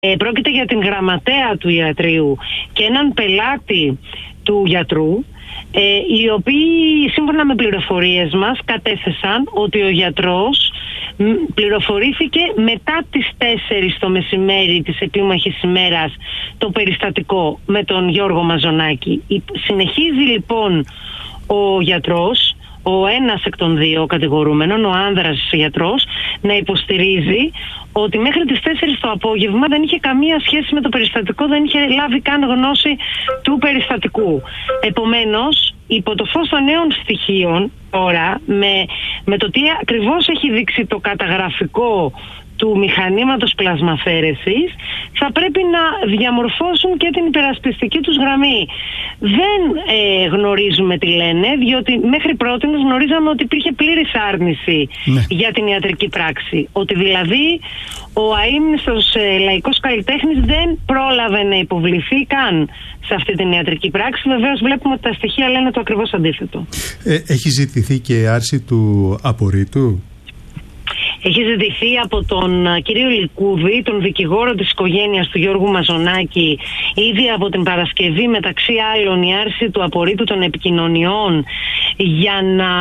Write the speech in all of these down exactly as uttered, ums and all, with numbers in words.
Ε, πρόκειται για την γραμματέα του ιατρείου και έναν πελάτη του γιατρού, ε, οι οποίοι σύμφωνα με πληροφορίες μας κατέθεσαν ότι ο γιατρός πληροφορήθηκε μετά τις τέσσερις το μεσημέρι της επίμαχης ημέρας το περιστατικό με τον Γιώργο Μαζονάκη. Συνεχίζει λοιπόν ο γιατρός, ο ένας εκ των δύο κατηγορούμενων, ο άνδρας γιατρός, να υποστηρίζει ότι μέχρι τις τέσσερις το απόγευμα δεν είχε καμία σχέση με το περιστατικό, δεν είχε λάβει καν γνώση του περιστατικού. Επομένως, υπό το φως των νέων στοιχείων τώρα, με, με το τι ακριβώς έχει δείξει το καταγραφικό του μηχανήματος πλασμαφέρεσης, θα πρέπει να διαμορφώσουν και την υπερασπιστική τους γραμμή. Δεν ε, γνωρίζουμε τι λένε, διότι μέχρι πρότινος γνωρίζαμε ότι υπήρχε πλήρης άρνηση ναι. για την ιατρική πράξη. Ότι δηλαδή ο αείμνηστος ε, λαϊκός καλλιτέχνης δεν πρόλαβε να υποβληθεί καν σε αυτή την ιατρική πράξη. Βεβαίως βλέπουμε ότι τα στοιχεία λένε το ακριβώς αντίθετο. Ε, έχει ζητηθεί και άρση του απορρίτου? Έχει ζητηθεί από τον κύριο Λικούδη, τον δικηγόρο της οικογένειας του Γιώργου Μαζονάκη, ήδη από την Παρασκευή, μεταξύ άλλων, η άρση του απορρίτου των επικοινωνιών για να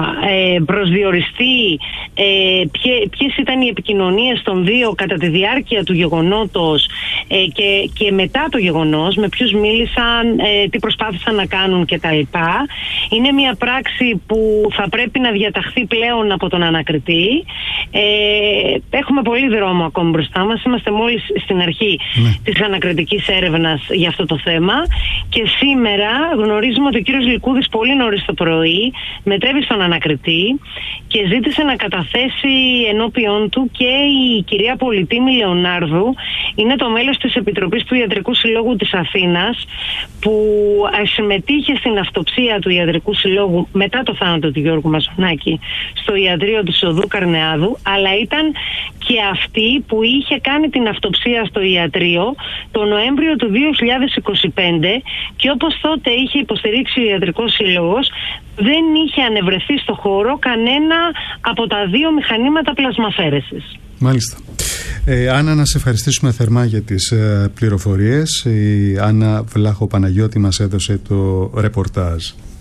ε, προσδιοριστεί ε, ποιε, ποιες ήταν οι επικοινωνίες των δύο κατά τη διάρκεια του γεγονότος ε, και, και μετά το γεγονός, με ποιους μίλησαν, ε, τι προσπάθησαν να κάνουν κτλ. Είναι μια πράξη που θα πρέπει να διαταχθεί πλέον από τον ανακριτή. Ε, έχουμε πολύ δρόμο ακόμη μπροστά μας. Είμαστε μόλις στην αρχή ναι. της ανακριτικής έρευνας για αυτό το θέμα και σήμερα γνωρίζουμε ότι ο κύριος Λικούδης πολύ νωρίς το πρωί μετέβη στον ανακριτή και ζήτησε να καταθέσει ενώπιον του και η κυρία Πολιτήμη Λεωνάρδου, είναι το μέλος της Επιτροπής του Ιατρικού Συλλόγου της Αθήνας, που συμμετείχε στην αυτοψία του Ιατρικού Συλλόγου μετά το θάνατο του Γιώργου Μαζονάκη στο ιατρείο της Οδού Καρνεάδου, αλλά ήταν και αυτή που είχε κάνει την αυτοψία στο ιατρείο το Νοέμβριο του δύο χιλιάδες είκοσι πέντε και όπως τότε είχε υποστηρίξει ο Ιατρικός Σύλλογος, δεν είχε ανεβρεθεί στο χώρο κανένα από τα δύο μηχανήματα πλασμαφέρεσης. Μάλιστα. Ε, Άννα, να σε ευχαριστήσουμε θερμά για τις ε, πληροφορίες. Η Άννα Βλάχο-Παναγιώτη μας έδωσε το ρεπορτάζ.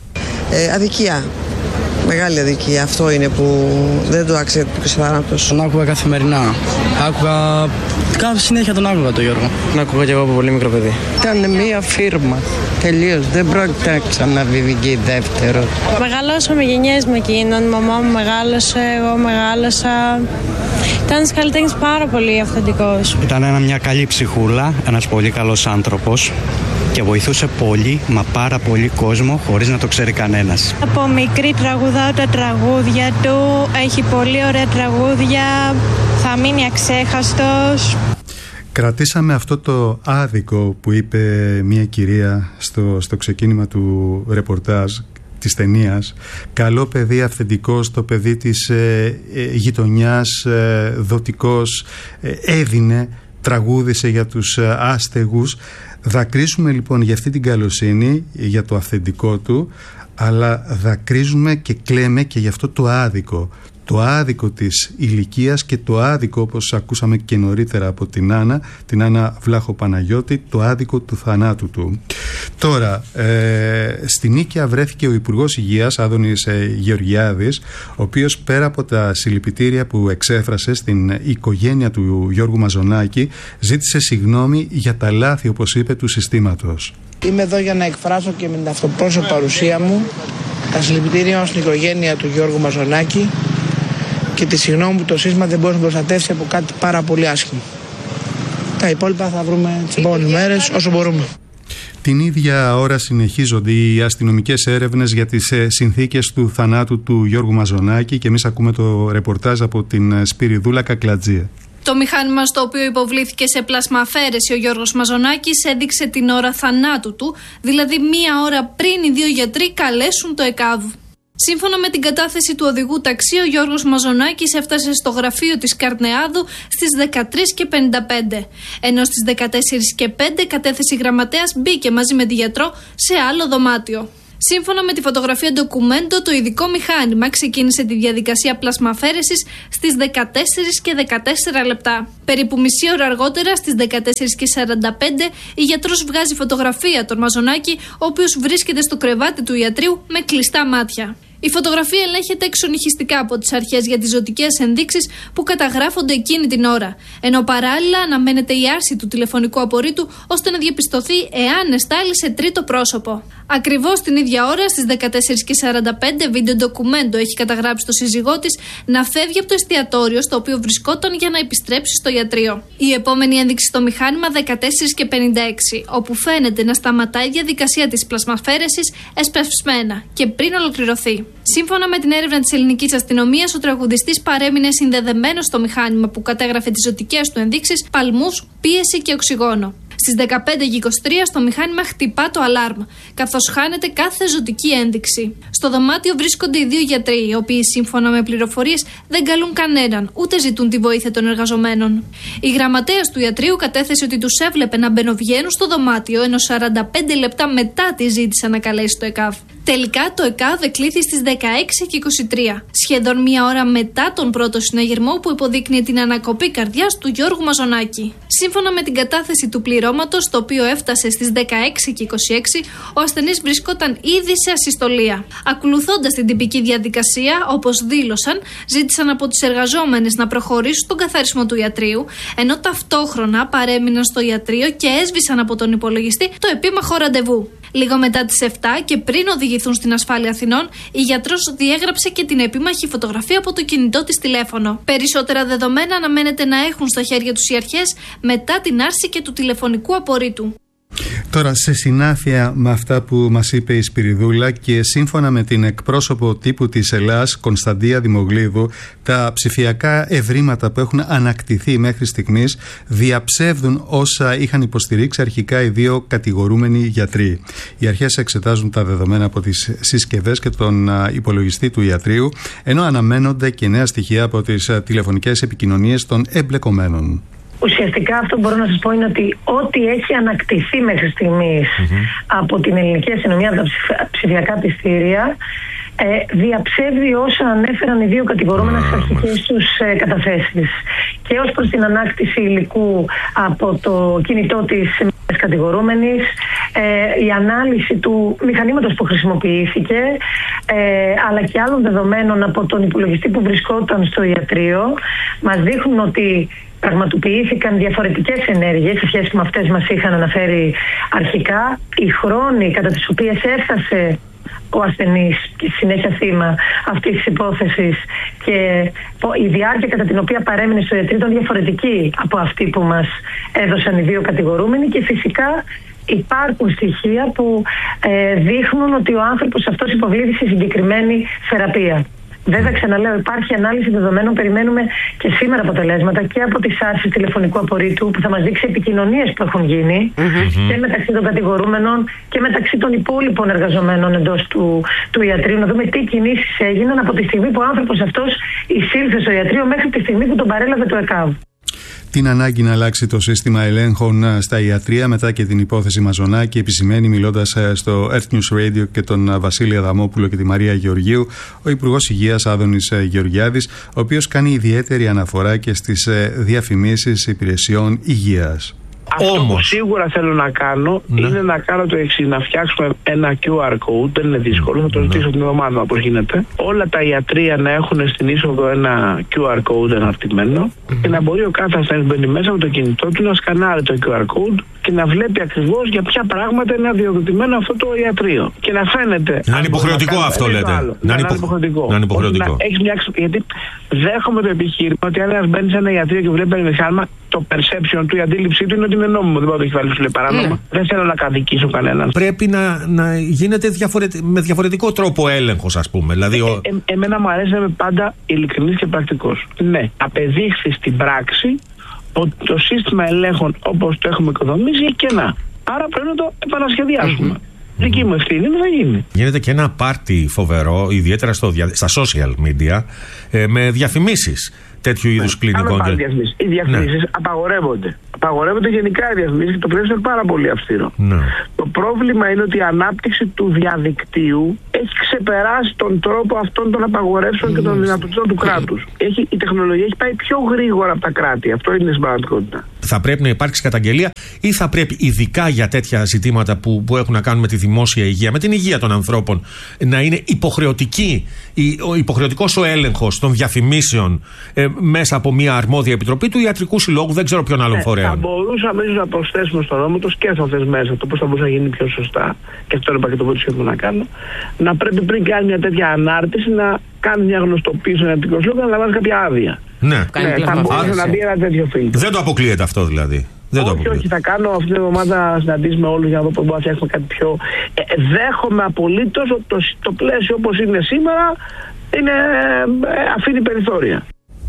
Ε, αδικία. Μεγάλη αδικία. Αυτό είναι που δεν το αξίζει θάνατος. Τον άκουγα καθημερινά. Άκουγα. Κάθε συνέχεια τον άκουγα τον Γιώργο. Τον άκουγα και εγώ από πολύ μικρό παιδί. Ήταν μία φίρμα. Τελείως. Δεν πρόκειται να ξαναβιβγεί δεύτερο. Μεγαλώσαμε γενιές με εκείνον. Η μαμά μου μεγάλωσε, εγώ μεγάλωσα. Ήταν ένας καλλιτέχνης πάρα πολύ αυθεντικός. Ήταν μια καλή ψυχούλα, ένας πολύ καλός άνθρωπος και βοηθούσε πολύ, μα πάρα πολύ κόσμο χωρίς να το ξέρει κανένας. Από μικρή τραγουδάω τα τραγούδια του, έχει πολύ ωραία τραγούδια, θα μείνει αξέχαστος. Κρατήσαμε αυτό το άδικο που είπε μια κυρία στο, στο ξεκίνημα του ρεπορτάζ της ταινίας. Καλό παιδί, αυθεντικός, το παιδί της ε, ε, γειτονιάς, ε, δοτικός, ε, έδινε, τραγούδισε για τους ε, άστεγους. Δακρύσουμε λοιπόν για αυτή την καλοσύνη, για το αυθεντικό του, αλλά δακρύζουμε και κλαίμε και για αυτό το άδικο. Το άδικο της ηλικίας και το άδικο, όπως ακούσαμε και νωρίτερα από την Άννα, την Άννα Βλάχο-Παναγιώτη, το άδικο του θανάτου του. Τώρα, ε, στη Νίκαια βρέθηκε ο Υπουργός Υγείας, Άδωνης ε, Γεωργιάδης, ο οποίος πέρα από τα συλληπιτήρια που εξέφρασε στην οικογένεια του Γιώργου Μαζονάκη, ζήτησε συγγνώμη για τα λάθη, όπως είπε, του συστήματος. Είμαι εδώ για να εκφράσω και με την αυτοπρόσωπη παρουσία μου τα συλληπιτήρια μας στην οικογένεια του Γιώργου Μαζονάκη και τη συγγνώμη που το σύστημα δεν μπορεί να προστατεύσει από κάτι πάρα πολύ άσχημο. Τα υπόλοιπα θα βρούμε τις επόμενες μέρες όσο μπορούμε. Την ίδια ώρα συνεχίζονται οι αστυνομικές έρευνες για τις συνθήκες του θανάτου του Γιώργου Μαζονάκη και εμείς ακούμε το ρεπορτάζ από την Σπυριδούλα Κακλατζία. Το μηχάνημα στο οποίο υποβλήθηκε σε πλασμαφέρεση ο Γιώργος Μαζονάκης έδειξε την ώρα θανάτου του, δηλαδή μία ώρα πριν οι δύο γιατροί καλέσουν το ΕΚΑΒ. Σύμφωνα με την κατάθεση του οδηγού ταξί, ο Γιώργος Μαζονάκης έφτασε στο γραφείο της Καρνεάδου στις δεκατρείς και πενήντα πέντε, ενώ στις δεκατέσσερις και πέντε κατέθεση γραμματέας μπήκε μαζί με τη γιατρό σε άλλο δωμάτιο. Σύμφωνα με τη φωτογραφία ντοκουμέντο, το ειδικό μηχάνημα ξεκίνησε τη διαδικασία πλασμαφέρεσης στις δεκατέσσερις και δεκατέσσερα λεπτά. Περίπου μισή ώρα αργότερα, στις δεκατέσσερις και σαράντα πέντε, η γιατρός βγάζει φωτογραφία τον Μαζονάκη, ο οποίος βρίσκεται στο κρεβάτι του ιατρείου με κλειστά μάτια. Η φωτογραφία ελέγχεται εξονυχιστικά από τις αρχές για τις ζωτικές ενδείξεις που καταγράφονται εκείνη την ώρα, ενώ παράλληλα αναμένεται η άρση του τηλεφωνικού απορρίτου ώστε να διαπιστωθεί εάν εστάλει σε τρίτο πρόσωπο. Ακριβώς την ίδια ώρα, στις δεκατέσσερις και σαράντα πέντε, βίντεο ντοκουμέντο έχει καταγράψει το σύζυγό της να φεύγει από το εστιατόριο στο οποίο βρισκόταν για να επιστρέψει στο ιατρείο. Η επόμενη ένδειξη στο μηχάνημα δεκατέσσερις και πενήντα έξι, όπου φαίνεται να σταματάει η διαδικασία της πλασμαφέρεσης εσπευσμένα και πριν ολοκληρωθεί. Σύμφωνα με την έρευνα της ελληνικής αστυνομίας, ο τραγουδιστής παρέμεινε συνδεδεμένος στο μηχάνημα που κατέγραφε τις ζωτικές του ενδείξεις, παλμούς, πίεση και οξυγόνο. Στις δεκαπέντε και είκοσι τρία στο μηχάνημα χτυπά το αλάρμ, καθώς χάνεται κάθε ζωτική ένδειξη. Στο δωμάτιο βρίσκονται οι δύο γιατροί, οι οποίοι σύμφωνα με πληροφορίες δεν καλούν κανέναν, ούτε ζητούν τη βοήθεια των εργαζομένων. Η γραμματέας του ιατρείου κατέθεσε ότι τους έβλεπε να μπαινοβγαίνουν στο δωμάτιο, ενώ σαράντα πέντε λεπτά μετά τη ζήτησαν να καλέσει το ΕΚΑΒ. Τελικά το ΕΚΑΒ εκλήθη στις δεκαέξι και είκοσι τρία, σχεδόν μία ώρα μετά τον πρώτο συναγερμό που υποδείκνυε την ανακοπή καρδιάς του Γιώργου Μαζονάκη. Σύμφωνα με την κατάθεση του πληρώματος, το οποίο έφτασε στις δεκαέξι και είκοσι έξι, ο ασθενής βρισκόταν ήδη σε ασυστολία. Ακολουθώντας την τυπική διαδικασία, όπως δήλωσαν, ζήτησαν από τις εργαζόμενες να προχωρήσουν στον καθαρισμό του ιατρείου, ενώ ταυτόχρονα παρέμειναν στο ιατρείο και έσβησαν από τον υπολογιστή το επίμαχο ραντεβού. Λίγο μετά τις επτά και πριν οδηγηθούν στην ασφάλεια Αθηνών, η γιατρός διέγραψε και την επίμαχη φωτογραφία από το κινητό της τηλέφωνο. Περισσότερα δεδομένα αναμένεται να έχουν στα χέρια τους οι αρχές μετά την άρση και του τηλεφωνικού απορρίτου. Τώρα, σε συνάφεια με αυτά που μας είπε η Σπυριδούλα και σύμφωνα με την εκπρόσωπο τύπου της Ελλάς, Κωνσταντία Δημογλίδου, τα ψηφιακά ευρήματα που έχουν ανακτηθεί μέχρι στιγμής διαψεύδουν όσα είχαν υποστηρίξει αρχικά οι δύο κατηγορούμενοι γιατροί. Οι αρχές εξετάζουν τα δεδομένα από τις συσκευές και τον υπολογιστή του ιατρείου, ενώ αναμένονται και νέα στοιχεία από τις τηλεφωνικές επικοινωνίες των εμπλεκομένων. Ουσιαστικά αυτό μπορώ να σας πω είναι ότι ό,τι έχει ανακτηθεί μέχρι στιγμής mm-hmm. από την ελληνική αστυνομία, από τα ψηφιακά πιστήρια, ε, διαψεύδει όσα ανέφεραν οι δύο κατηγορούμενα στις αρχικές τους ε, καταθέσεις. Και ως προς την ανάκτηση υλικού από το κινητό της κατηγορούμενης, ε, η ανάλυση του μηχανήματος που χρησιμοποιήθηκε, ε, αλλά και άλλων δεδομένων από τον υπολογιστή που βρισκόταν στο ιατρείο, μας δείχνουν ότι πραγματοποιήθηκαν διαφορετικές ενέργειες σε σχέση με αυτές μας είχαν αναφέρει αρχικά. Οι χρόνοι κατά τις οποίες έφτασε ο ασθενής και συνέχεια θύμα αυτής της υπόθεσης και η διάρκεια κατά την οποία παρέμεινε στο ιατρείο ήταν διαφορετική από αυτή που μας έδωσαν οι δύο κατηγορούμενοι, και φυσικά υπάρχουν στοιχεία που ε, δείχνουν ότι ο άνθρωπος αυτός υποβλήθη σε συγκεκριμένη θεραπεία. Βέβαια, ξαναλέω, υπάρχει ανάλυση δεδομένων. Περιμένουμε και σήμερα αποτελέσματα και από τις άρσεις τηλεφωνικού απορρίτου που θα μας δείξει επικοινωνίες που έχουν γίνει mm-hmm. και μεταξύ των κατηγορούμενων και μεταξύ των υπόλοιπων εργαζομένων εντός του, του ιατρείου. Να δούμε τι κινήσεις έγιναν από τη στιγμή που ο άνθρωπος αυτός εισήλθε στο ιατρείο μέχρι τη στιγμή που τον παρέλαβε το ΕΚΑΒ. Την ανάγκη να αλλάξει το σύστημα ελέγχων στα ιατρεία μετά και την υπόθεση Μαζονάκη επισημαίνει, μιλώντας στο Earth News Radio και τον Βασίλη Αδαμόπουλο και τη Μαρία Γεωργίου, ο Υπουργός Υγείας Άδωνης Γεωργιάδης, ο οποίος κάνει ιδιαίτερη αναφορά και στις διαφημίσεις υπηρεσιών υγείας. Αυτό Όμως. που σίγουρα θέλω να κάνω ναι. είναι να κάνω το εξής, να φτιάξουμε ένα κιου αρ code, δεν είναι δύσκολο, θα το ζητήσω την εβδομάδα όπως γίνεται. Όλα τα ιατρεία να έχουν στην είσοδο ένα κιου αρ code αναρτημένο mm-hmm. και να μπορεί ο κάθε ασθενής μπαίνει μέσα με το κινητό του να σκανάρει το κιου αρ code και να βλέπει ακριβώς για ποια πράγματα είναι αδειοδοτημένο αυτό το ιατρείο. Και να φαίνεται. Να είναι υποχρεωτικό αυτό, αυτό λέτε. Να, να είναι υποχρεωτικό. Να είναι υποχρεωτικό. Να μια... Γιατί δέχομαι το επιχείρημα ότι αν ένα μπαίνει σε ένα ιατρείο και βλέπει ένα μηχάνημα, το perception του, η αντίληψή του είναι ότι είναι νόμιμο. Δεν πάω το κεφάλι σου λέει παράνομα. Mm. Δεν θέλω να κατοικήσω κανέναν. Πρέπει να, να γίνεται διαφορετι... με διαφορετικό τρόπο έλεγχος, ας πούμε. Δηλαδή, ο... ε, ε, εμένα μου αρέσει να είμαι πάντα ειλικρινής και πρακτικός. Ναι, απεδείχθη στην πράξη ότι το σύστημα ελέγχων όπως το έχουμε οικοδομήσει έχει κενά. Άρα πρέπει να το επανασχεδιάσουμε. Mm-hmm. Δική μου ευθύνη είναι να γίνει. Γίνεται και ένα πάρτι φοβερό, ιδιαίτερα στο, στα social media, ε, με διαφημίσεις τέτοιου είδους κλινικών. Οι διαφημίσεις ναι. απαγορεύονται. Απαγορεύονται γενικά οι διαφημίσεις και το πλαίσιο είναι πάρα πολύ αυστηρό. Ναι. Το πρόβλημα είναι ότι η ανάπτυξη του διαδικτύου έχει ξεπεράσει τον τρόπο αυτών των απαγορεύσεων και των δυνατοτήτων του κράτους. Έχει, η τεχνολογία έχει πάει πιο γρήγορα από τα κράτη. Αυτό είναι η συμπαραγματικότητα. Θα πρέπει να υπάρξει καταγγελία ή θα πρέπει ειδικά για τέτοια ζητήματα που, που έχουν να κάνουν με τη δημόσια υγεία, με την υγεία των ανθρώπων, να είναι υποχρεωτική, ο υποχρεωτικός ο έλεγχος των διαφημίσεων ε, μέσα από μια αρμόδια επιτροπή του Ιατρικού Συλλόγου, δεν ξέρω ποιον άλλον ε, φορέα. Θα μπορούσαμε ίσως να προσθέσουμε στον νόμο το σκέφτονται μέσα, το πώς θα μπορούσε να γίνει πιο σωστά. Και αυτό είναι πακέτο που θέλουμε να κάνω. Να πρέπει πριν κάνει μια τέτοια ανάρτηση να κάνει μια γνωστοποίηση στον Ιατρικό Σύλλογο και να λαμβάνει κάποια άδεια. Ναι, ναι θα μπορούσε να μπει ένα τέτοιο φίλτρο. Δεν το αποκλείεται αυτό δηλαδή. Δεν όχι, το αποκλείεται. Όχι, θα κάνω αυτή την εβδομάδα συναντήσεις με όλους για να δω πώς μπορούμε να φτιάξουμε κάτι πιο. Ε, δέχομαι απολύτως ότι το, το πλαίσιο όπως είναι σήμερα είναι, ε, αφήνει περιθώρια.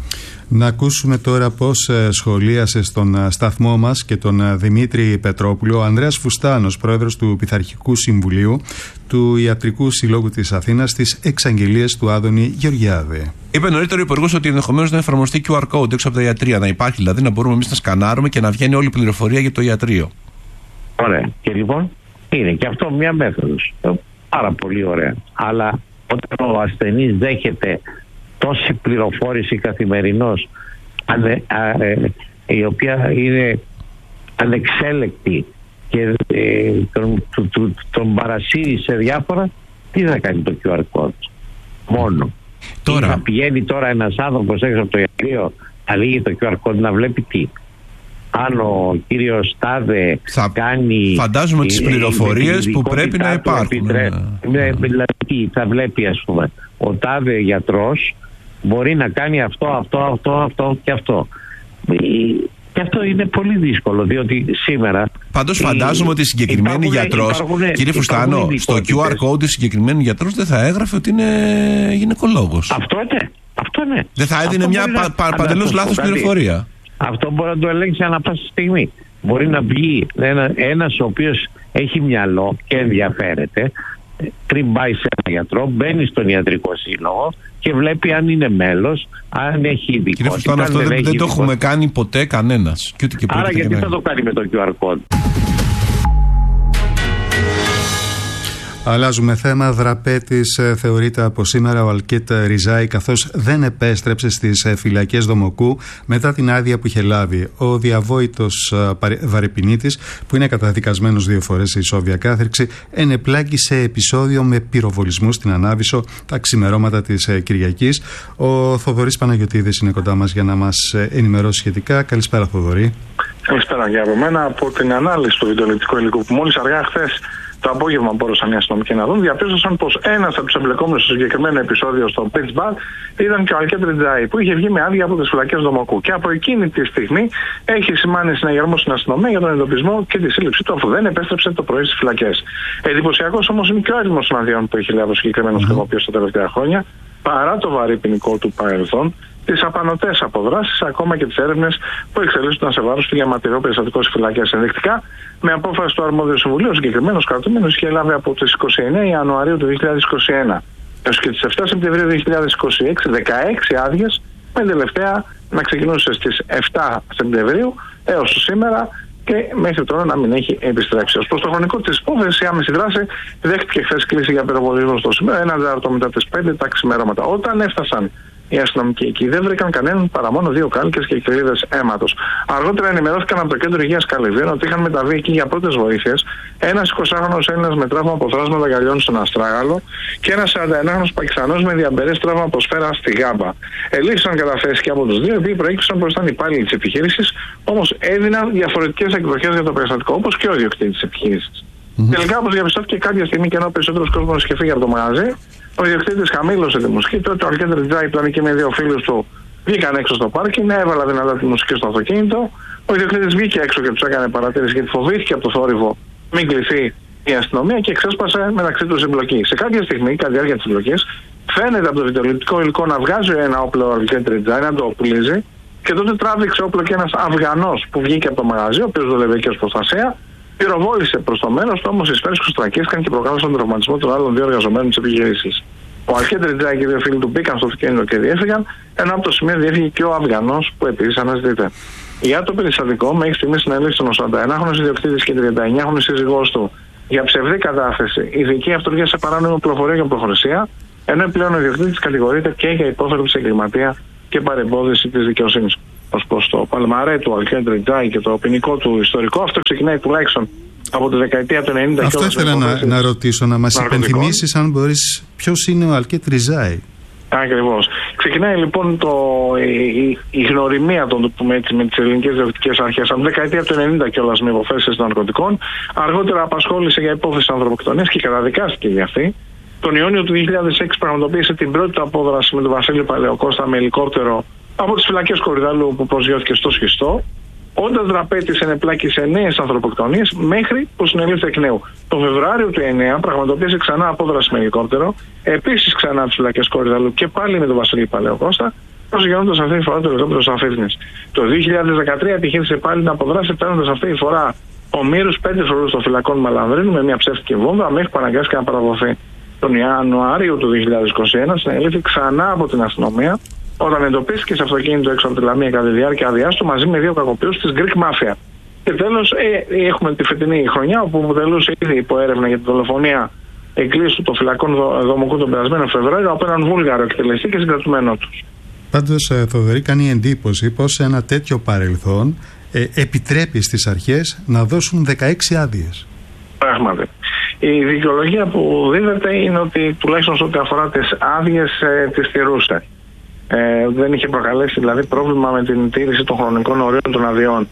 Να ακούσουμε τώρα πώς σχολίασε στον σταθμό μας και τον Δημήτρη Πετρόπουλο ο Ανδρέας Φουστάνος, πρόεδρος του Πειθαρχικού Συμβουλίου του Ιατρικού Συλλόγου της Αθήνας, στις εξαγγελίες του Άδωνη Γεωργιάδη. Είπε νωρίτερα ο Υπουργός ότι ενδεχομένως να εφαρμοστεί κιου αρ code έξω από τα ιατρεία. Να υπάρχει δηλαδή, να μπορούμε εμείς να σκανάρουμε και να βγαίνει όλη η πληροφορία για το ιατρείο. Ωραία. Και λοιπόν είναι και αυτό μια μέθοδος. Πάρα πολύ ωραία. Αλλά όταν ο ασθενής δέχεται τόση πληροφόρηση καθημερινώς ανε, α, ε, η οποία είναι ανεξέλεκτη και ε, τον, τον, τον, τον παρασύρει σε διάφορα, τι θα κάνει το κιου αρ code μόνο. Τώρα. Θα πηγαίνει τώρα ένας άνθρωπος έξω από το ιατρείο, θα λύγει το κιου αρ code να βλέπει τι. Αν ο κύριος Τάδε θα κάνει... Φαντάζομαι τις πληροφορίες που πρέπει να υπάρχουν. Ναι. Ναι, δηλαδή θα βλέπει, ας πούμε, ο Τάδε γιατρός μπορεί να κάνει αυτό, αυτό, αυτό, αυτό και αυτό. Και αυτό είναι πολύ δύσκολο, διότι σήμερα... Πάντως φαντάζομαι ότι συγκεκριμένη γιατρός, κύριε Φουστάνο, στο κιου αρ code συγκεκριμένη γιατρός δεν θα έγραφε ότι είναι γυναικολόγος. Αυτό ναι. Αυτό ναι. Δεν θα έδινε μια πα, πα, παντελώς λάθος πληροφορία. Αυτό μπορεί να το ελέγξει ανά πάσα στιγμή. Μπορεί να βγει ένα, ένας ο οποίος έχει μυαλό και ενδιαφέρεται, πριν πάει σε ένα γιατρό, μπαίνει στον Ιατρικό Σύλλογο και βλέπει αν είναι μέλος, αν έχει ειδικότητα. Κύριε Φουστάνο, αυτό δεν, δεν το έχουμε κάνει ποτέ κανένας. Και ούτε και άρα γιατί θα το κάνει με το κιου αρ code. Αλλάζουμε θέμα. Δραπέτης θεωρείται από σήμερα ο Αλκίτ Ριζάη, καθώς δεν επέστρεψε στις φυλακές Δομοκού μετά την άδεια που είχε λάβει. Ο διαβόητος Βαρεπινίτης, που είναι καταδικασμένος δύο φορές σε ισόβια κάθριξη, ενεπλάκη σε επεισόδιο με πυροβολισμού στην Ανάβησο τα ξημερώματα της Κυριακής. Ο Θοδωρής Παναγιωτίδης είναι κοντά μας για να μας ενημερώσει σχετικά. Καλησπέρα, Θοδωρή. Καλησπέρα και από μένα. Από την ανάλυση του βιντεοληπτικού υλικού που μόλις αργά χθες το απόγευμα μπόρεσαν οι αστυνομικοί να δουν, διαπίστωσαν πως ένας από τους εμπλεκόμενους στο συγκεκριμένο επεισόδιο στο Pittsburgh ήταν και ο Αλκίτ Ριζάη, που είχε βγει με άδεια από τις φυλακές Δομοκού. Και από εκείνη τη στιγμή έχει σημάνει συναγερμό στην αστυνομία για τον εντοπισμό και τη σύλληψή του, αφού δεν επέστρεψε το πρωί στις φυλακές. Εντυπωσιακός όμως είναι και ο αριθμός των αδειών που έχει λάβει ο συγκεκριμένος χρησιμοποιός τα τελευταία χρόνια, παρά το βαρύ ποινικό του παρελθόν, τις απανωτές αποδράσεις, ακόμα και τις έρευνες που εξελίσσονταν σε βάρος του διαμαρτυρίου περιστατικού στις φυλακές. Ενδεικτικά, με απόφαση του Αρμόδιου Συμβουλίου, ο συγκεκριμένος κρατούμενος είχε λάβει από τις είκοσι εννέα Ιανουαρίου του δύο χιλιάδες είκοσι ένα έως και τις επτά Σεπτεμβρίου δύο χιλιάδες είκοσι έξι δεκαέξι άδειες, με τελευταία να ξεκινούσε στις επτά Σεπτεμβρίου έως σήμερα και μέχρι τώρα να μην έχει επιστρέψει. Ως προς το χρονικό της υπόθεσης, η άμεση δράση δέχτηκε χθες κλίση για πυροβολισμό στο σήμερα, ένα τέταρτο μετά τις πέντε τα ξημέρωματα. Όταν έφτασαν οι αστυνομικοί εκεί, δεν βρήκαν κανέναν παρά μόνο δύο κάλικες και κοιλίδες αίματος. Αργότερα ενημερώθηκαν από το Κέντρο Υγείας Καλυβίων ότι είχαν μεταβεί εκεί για πρώτες βοήθειες ένας εικοσάχρονος Έλληνας με τραύμα από θράσματα γυαλιών στον αστράγαλο και ένας σαρανταενάχρονος Πακιστανός με διαμπερές τραύμα από σφαίρα στη γάμπα. Ελήφθησαν κατά θέση και από τους δύο, οι οποίοι προέκυψαν πως ήταν υπάλληλοι της επιχείρησης, όμως έδιναν διαφορετικές εκδοχές για το περιστατικό, όπως και ο ιδιοκτήτης της επιχείρησης. Mm-hmm. Τελικά, όπως διαπιστώθηκε κάποια στιγμή και ενώ περισσότερος κόσμος είχε φύγει από το μαγαζί, ο ιδιοκτήτης χαμήλωσε τη μουσική. Τότε ο Αλκίτ Ριζάη, που ήταν και με δύο φίλους του, βγήκαν έξω στο πάρκινγκ, έβαλα δυνατά τη μουσική στο αυτοκίνητο. Ο ιδιοκτήτης βγήκε έξω και τους έκανε παρατήρηση γιατί φοβήθηκε από το θόρυβο μην κληθεί η αστυνομία και ξέσπασε μεταξύ τους εμπλοκή. Σε κάποια στιγμή, κατά τη διάρκεια της εμπλοκής, φαίνεται από το βιντεοληπτικό υλικό να βγάζει ένα όπλο ο Αλκίτ Ριζάη, να το οπλίζει και τότε τράβηξε όπλο και ένας Αφγανός που βγήκε από το μαγαζί, ο οποίος δουλεύει και ως προστασία. Πυροβόλησε προς το μέρος του, όμως οι σφαίρες κουστρακίστηκαν και προκάλεσαν τον τραυματισμό των άλλων δύο εργαζομένων της επιχείρησης. Ο Αλκέντ Ριτζάι και οι δύο φίλοι του μπήκαν στο αυτοκίνητο και διέφυγαν, ενώ από το σημείο διέφυγε και ο Αφγανός που επίσης αναζητείται. Για το περιστατικό, μέχρι στιγμής συνελήφθησαν ο σαρανταενάχρονος ιδιοκτήτης και τριανταεννιάχρονη σύζυγός του για ψευδή κατάθεση, ειδική αυτοργία σε παράνομη πληροφορία και προχωρησία, ενώ πλέον ο ιδιοκτήτης κατηγορείται και για υπόθεση εγκληματία και παρεμπόδιση της δικαιοσύνης. Ως προς το παλμαρέ του Αλκέντ Ριτζάι και το ποινικό του ιστορικό, αυτό ξεκινάει τουλάχιστον από τη δεκαετία του ενενήντα. Αυτό ήθελα να, να ρωτήσω, να μας υπενθυμίσεις, αν μπορείς, ποιος είναι ο Αλκέντ Ριτζάι. Ακριβώς. Ξεκινάει λοιπόν το, η, η γνωριμία των, με, με τις ελληνικές διοκτικές αρχές από τη δεκαετία του ενενήντα κιόλας με υποφέσεις ναρκωτικών. Αργότερα απασχόλησε για υπόθεση ανθρωποκτονίας και καταδικάστηκε για αυτή. Τον Ιούνιο του δύο χιλιάδες έξι πραγματοποίησε την πρώτη του απόδραση με τον Βασίλη Παλαιοκώστα με ελικόπτερο από τις φυλακές Κορυδαλού που προσγειώθηκε στο Σχιστό. Όντας δραπέτης ενεπλάκη σε νέες ανθρωποκτονίες μέχρι που συνελήφθη εκ νέου. Το Φεβρουάριο του εννέα πραγματοποίησε ξανά απόδραση με ελικόπτερο, επίσης ξανά τις φυλακές Κορυδαλού και πάλι με τον Βασίλη Παλαιοκώστα, προσγειώνοντας αυτή τη φορά το ελικόπτερο στο Αφρίτνης. Το δύο χιλιάδες δεκατρία επιχείρησε πάλι να αποδράσει, παίρνοντας αυτή τη φορά ομήρους πέντε φορούς των φυλακών Μαλανδρίνου με μια ψεύτικη βόμβα, μέχρι που αναγκάστηκε να παραδοθεί. Τον Ιανουάριο του δύο χιλιάδες είκοσι ένα συνελήφθη ξανά από την αστυνομία, όταν εντοπίστηκε σε αυτοκίνητο έξω από τη Λαμία κατά τη διάρκεια άδειάς του μαζί με δύο κακοποιούς της Greek Mafia. Και τέλος, ε, έχουμε τη φετινή χρονιά, όπου αποτελούσε ήδη υπό έρευνα για τη δολοφονία εγκλήσου των φυλακών Δομοκού τον περασμένο Φεβρουάριο από έναν Βούλγαρο εκτελεστή και συγκρατουμένο του. Πάντως, Θοδωρή, κάνει εντύπωση πως ένα τέτοιο παρελθόν ε, επιτρέπει στις αρχές να δώσουν δεκαέξι άδειες. Πράγματι. Η δικαιολογία που δίδεται είναι ότι τουλάχιστον σε ό,τι αφορά τις άδειες ε, τις τηρούσε. Ε, δεν είχε προκαλέσει δηλαδή πρόβλημα με την τήρηση των χρονικών ορίων των αδειών.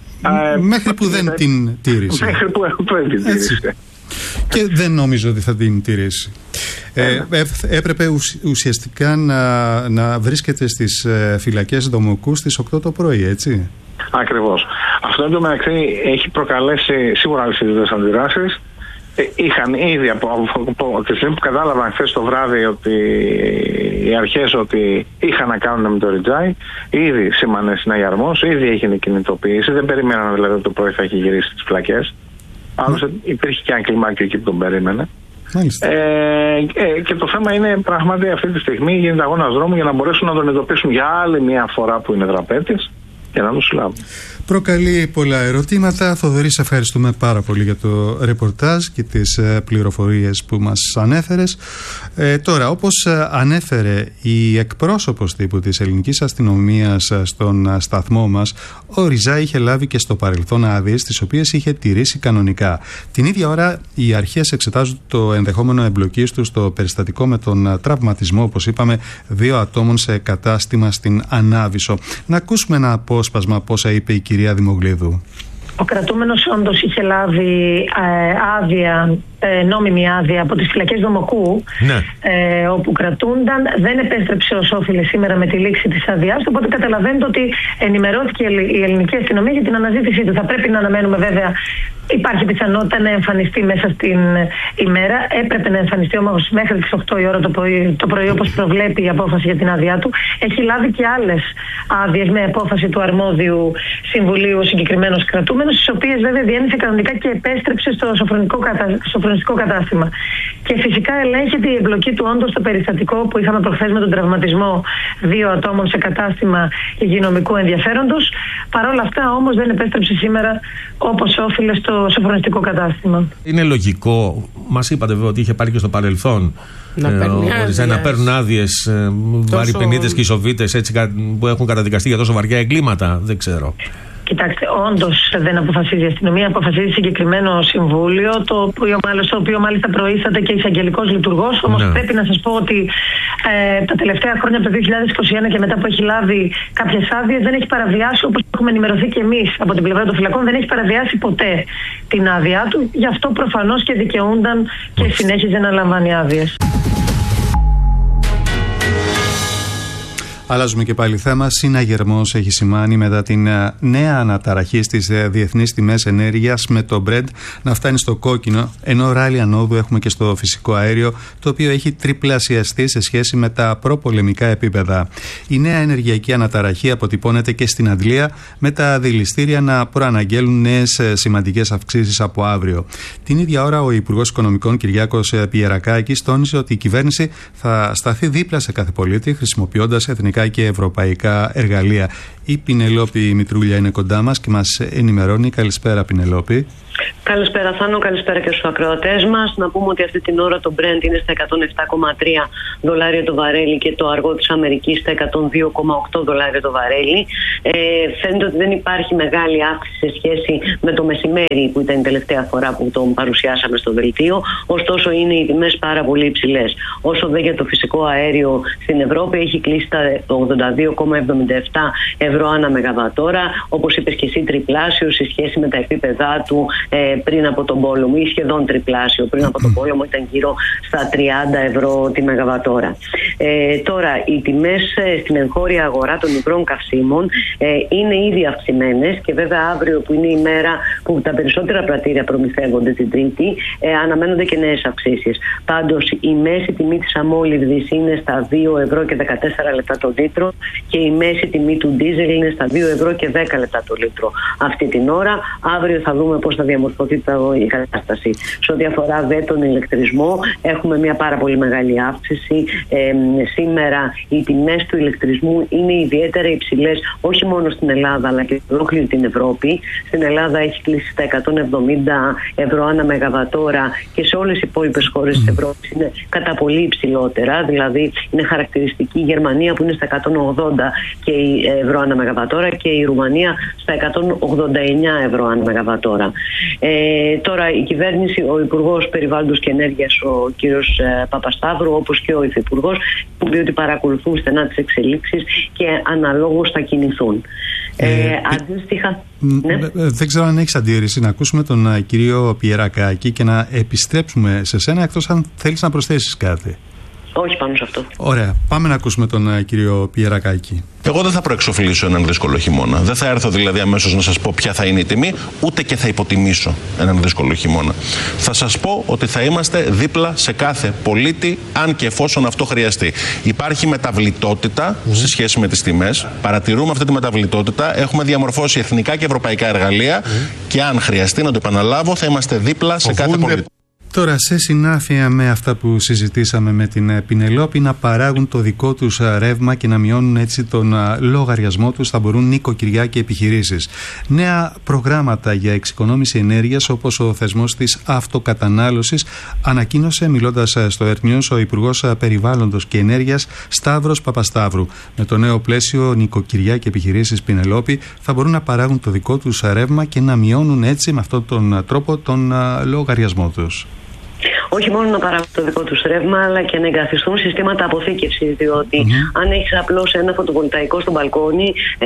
Ε, μέχρι που δεν την τήρησε. Μέχρι που δεν την τήρησε. Και δεν νομίζω ότι θα την τηρήσει. Ε, ε, έπρεπε ουσιαστικά να, να βρίσκεται στις ε, φυλακές Δομοκού στις οκτώ το πρωί, έτσι. Ακριβώς. Αυτό εντωμεταξύ έχει προκαλέσει σίγουρα αλυσίδες αντιδράσεις. Ε, είχαν ήδη από, από, από τη στιγμή που κατάλαβαν χθες το βράδυ ότι οι αρχές ότι είχαν να κάνουν με το Ριτζάι, ήδη σήμανε συναγερμός, ήδη έγινε κινητοποίηση. Δεν περιμέναν δηλαδή ότι το πρωί θα έχει γυρίσει στις φυλακές. Άλλωστε υπήρχε και ένα κλιμάκιο εκεί που τον περίμενε. Ε, ε, και το θέμα είναι πράγματι αυτή τη στιγμή γίνεται αγώνας δρόμου για να μπορέσουν να τον εντοπίσουν για άλλη μια φορά που είναι δραπέτης και να τον συλλάβουν. Προκαλεί πολλά ερωτήματα. Θοδωρή, σε ευχαριστούμε πάρα πολύ για το ρεπορτάζ και τις πληροφορίες που μας ανέφερες. Ε, τώρα, όπως ανέφερε η εκπρόσωπος τύπου της ελληνικής αστυνομίας στον σταθμό μας, ο Ριζάι είχε λάβει και στο παρελθόν άδειες, τις οποίες είχε τηρήσει κανονικά. Την ίδια ώρα, οι αρχές εξετάζουν το ενδεχόμενο εμπλοκής του στο περιστατικό με τον τραυματισμό, όπως είπαμε, δύο ατόμων σε κατάστημα στην Ανάβησο. Να ακούσουμε ένα απόσπασμα πόσα είπε η κυρία Δημογλίδου. Ο κρατούμενος όντως είχε λάβει ε, άδεια, ε, νόμιμη άδεια από τις φυλακές Δομοκού, ναι. ε, όπου κρατούνταν. Δεν επέστρεψε ως όφιλε σήμερα με τη λήξη της άδειάς του, οπότε καταλαβαίνετε ότι ενημερώθηκε η ελληνική αστυνομία για την αναζήτησή του. Θα πρέπει να αναμένουμε βέβαια. Υπάρχει πιθανότητα να εμφανιστεί μέσα στην ημέρα. Έπρεπε να εμφανιστεί όμως μέχρι τις οκτώ η ώρα το πρωί, το πρωί όπως προβλέπει η απόφαση για την άδειά του. Έχει λάβει και άλλες άδειες με απόφαση του αρμόδιου συμβουλίου ο συγκεκριμένος κρατούμενος, τις οποίες βέβαια διένυσε κανονικά και επέστρεψε στο σοφρονιστικό, κατα... σοφρονιστικό κατάστημα. Και φυσικά ελέγχεται η εμπλοκή του όντως στο περιστατικό που είχαμε προχθές με τον τραυματισμό δύο ατόμων σε κατάστημα υγειονομικού ενδιαφέροντος. Παρ' όλα αυτά όμως δεν επέστρεψε σήμερα όπως όφιλε στο στο σοφρονιστικό κατάστημα. Είναι λογικό, μας είπατε βέβαια ότι είχε πάρει και στο παρελθόν να, ε, άδειες. να παίρνουν άδειες ε, τόσο... βαρυπενίτες και ισοβίτες που έχουν καταδικαστεί για τόσο βαριά εγκλήματα, δεν ξέρω. Κοιτάξτε, όντως δεν αποφασίζει η αστυνομία, αποφασίζει συγκεκριμένο συμβούλιο, το οποίο, το οποίο μάλιστα προείσταται και εισαγγελικός λειτουργός. Όμως ναι. πρέπει να σας πω ότι ε, τα τελευταία χρόνια, από το δύο χιλιάδες είκοσι ένα και μετά που έχει λάβει κάποιες άδειες, δεν έχει παραβιάσει, όπως έχουμε ενημερωθεί και εμείς από την πλευρά των φυλακών, δεν έχει παραβιάσει ποτέ την άδειά του. Γι' αυτό προφανώς και δικαιούνταν και συνέχιζε να λαμβάνει άδειες. Αλλάζουμε και πάλι θέμα. Συναγερμός έχει σημάνει μετά την νέα αναταραχή στις διεθνείς τιμές ενέργειας με το Brent να φτάνει στο κόκκινο, ενώ ράλι ανόδου έχουμε και στο φυσικό αέριο, το οποίο έχει τριπλασιαστεί σε σχέση με τα προπολεμικά επίπεδα. Η νέα ενεργειακή αναταραχή αποτυπώνεται και στην Αντλία, με τα δηληστήρια να προαναγγέλουν νέες σημαντικές αυξήσεις από αύριο. Την ίδια ώρα, ο Υπουργός Οικονομικών Κυριάκος Πιερακάκης τόνισε ότι η κυβέρνηση θα σταθεί δίπλα σε κάθε πολίτη, χρησιμοποιώντας εθνικά και ευρωπαϊκά εργαλεία. Η Πινελόπη Μητρούλια είναι κοντά μας και μας ενημερώνει. Καλησπέρα, Πινελόπη. Καλησπέρα, Θάνο, καλησπέρα και στους ακροατές μας. Να πούμε ότι αυτή την ώρα το Brent είναι στα εκατόν επτά κόμμα τρία δολάρια το βαρέλι και το αργό της Αμερικής στα εκατόν δύο κόμμα οκτώ δολάρια το βαρέλι. Ε, φαίνεται ότι δεν υπάρχει μεγάλη αύξηση σε σχέση με το μεσημέρι που ήταν η τελευταία φορά που τον παρουσιάσαμε στο δελτίο. Ωστόσο, είναι οι τιμές πάρα πολύ υψηλές. Όσο δε για το φυσικό αέριο στην Ευρώπη έχει κλείσει τα ογδόντα δύο κόμμα εβδομήντα επτά ευρώ ανά μεγαβατόρα, όπως είπες και εσύ, τριπλάσιο σε σχέση με τα επίπεδά του ε, πριν από τον πόλεμο, ή σχεδόν τριπλάσιο. Πριν από τον πόλεμο ήταν γύρω στα τριάντα ευρώ τη μεγαβατόρα. Ε, τώρα, οι τιμές ε, στην εγχώρια αγορά των μικρών καυσίμων ε, είναι ήδη αυξημένες και βέβαια αύριο, που είναι η μέρα που τα περισσότερα πρατήρια προμηθεύονται την Τρίτη, ε, αναμένονται και νέες αυξήσεις. Πάντως, η μέση τιμή της αμόλυβδης είναι στα δύο ευρώ και δεκατέσσερα λεπτά το λίτρο και η μέση τιμή του ντίζελ είναι στα δύο ευρώ και δέκα λεπτά το λίτρο αυτή την ώρα. Αύριο θα δούμε πώς θα διαμορφωθεί η κατάσταση. Σε ό,τι αφορά δε τον ηλεκτρισμό, έχουμε μια πάρα πολύ μεγάλη αύξηση. Ε, σήμερα οι τιμές του ηλεκτρισμού είναι ιδιαίτερα υψηλές, όχι μόνο στην Ελλάδα αλλά και σε ολόκληρη την Ευρώπη. Στην Ελλάδα έχει κλείσει στα εκατόν εβδομήντα ευρώ ανά μεγαβατόρα και σε όλες οι υπόλοιπες χώρες της Ευρώπης είναι κατά πολύ υψηλότερα. Δηλαδή, είναι χαρακτηριστική η Γερμανία που είναι στα εκατόν ογδόντα ευρώ ανά μεγαβατόρα και η Ρουμανία στα εκατόν ογδόντα εννιά ευρώ ανά μεγαβατόρα. Ε, τώρα η κυβέρνηση, ο Υπουργός Περιβάλλοντος και Ενέργειας, ο κύριος ε, Παπασταύρου, όπως και ο Υφυπουργός, που πει ότι παρακολουθούν στενά τις εξελίξεις και αναλόγως θα κινηθούν. Ε, ε, αντίστοιχα, ναι. Δεν ξέρω αν έχεις αντίρρηση να ακούσουμε τον uh, κύριο Πιερακάκη και να επιστρέψουμε σε σένα, εκτός αν θέλεις να προσθέσεις κάτι. Όχι πάνω σε αυτό. Ωραία. Πάμε να ακούσουμε τον uh, κύριο Πιερακάκη. Εγώ δεν θα προεξοφλήσω έναν δύσκολο χειμώνα. Δεν θα έρθω δηλαδή αμέσως να σας πω ποια θα είναι η τιμή, ούτε και θα υποτιμήσω έναν δύσκολο χειμώνα. Θα σας πω ότι θα είμαστε δίπλα σε κάθε πολίτη, αν και εφόσον αυτό χρειαστεί. Υπάρχει μεταβλητότητα mm. σε σχέση με τις τιμές. Παρατηρούμε αυτή τη μεταβλητότητα. Έχουμε διαμορφώσει εθνικά και ευρωπαϊκά εργαλεία mm. και αν χρειαστεί, να το επαναλάβω, θα είμαστε δίπλα σε κάθε πολίτη. Τώρα, σε συνάφεια με αυτά που συζητήσαμε με την Πινελόπη, να παράγουν το δικό τους ρεύμα και να μειώνουν έτσι τον λογαριασμό τους θα μπορούν νοικοκυριά και επιχειρήσεις. Νέα προγράμματα για εξοικονόμηση ενέργειας, όπως ο θεσμός της αυτοκατανάλωσης, ανακοίνωσε, μιλώντας στο Earth News, ο Υπουργός Περιβάλλοντος και Ενέργειας Σταύρος Παπασταύρου. Με το νέο πλαίσιο, νοικοκυριά και επιχειρήσεις, Πινελόπη, θα μπορούν να παράγουν το δικό τους ρεύμα και να μειώνουν έτσι με αυτόν τον τρόπο τον λογαριασμό τους. Όχι μόνο να παράγουν το δικό τους ρεύμα, αλλά και να εγκαθιστούν συστήματα αποθήκευσης. Διότι mm-hmm. αν έχεις απλώς ένα φωτοβολταϊκό στο μπαλκόνι, ε,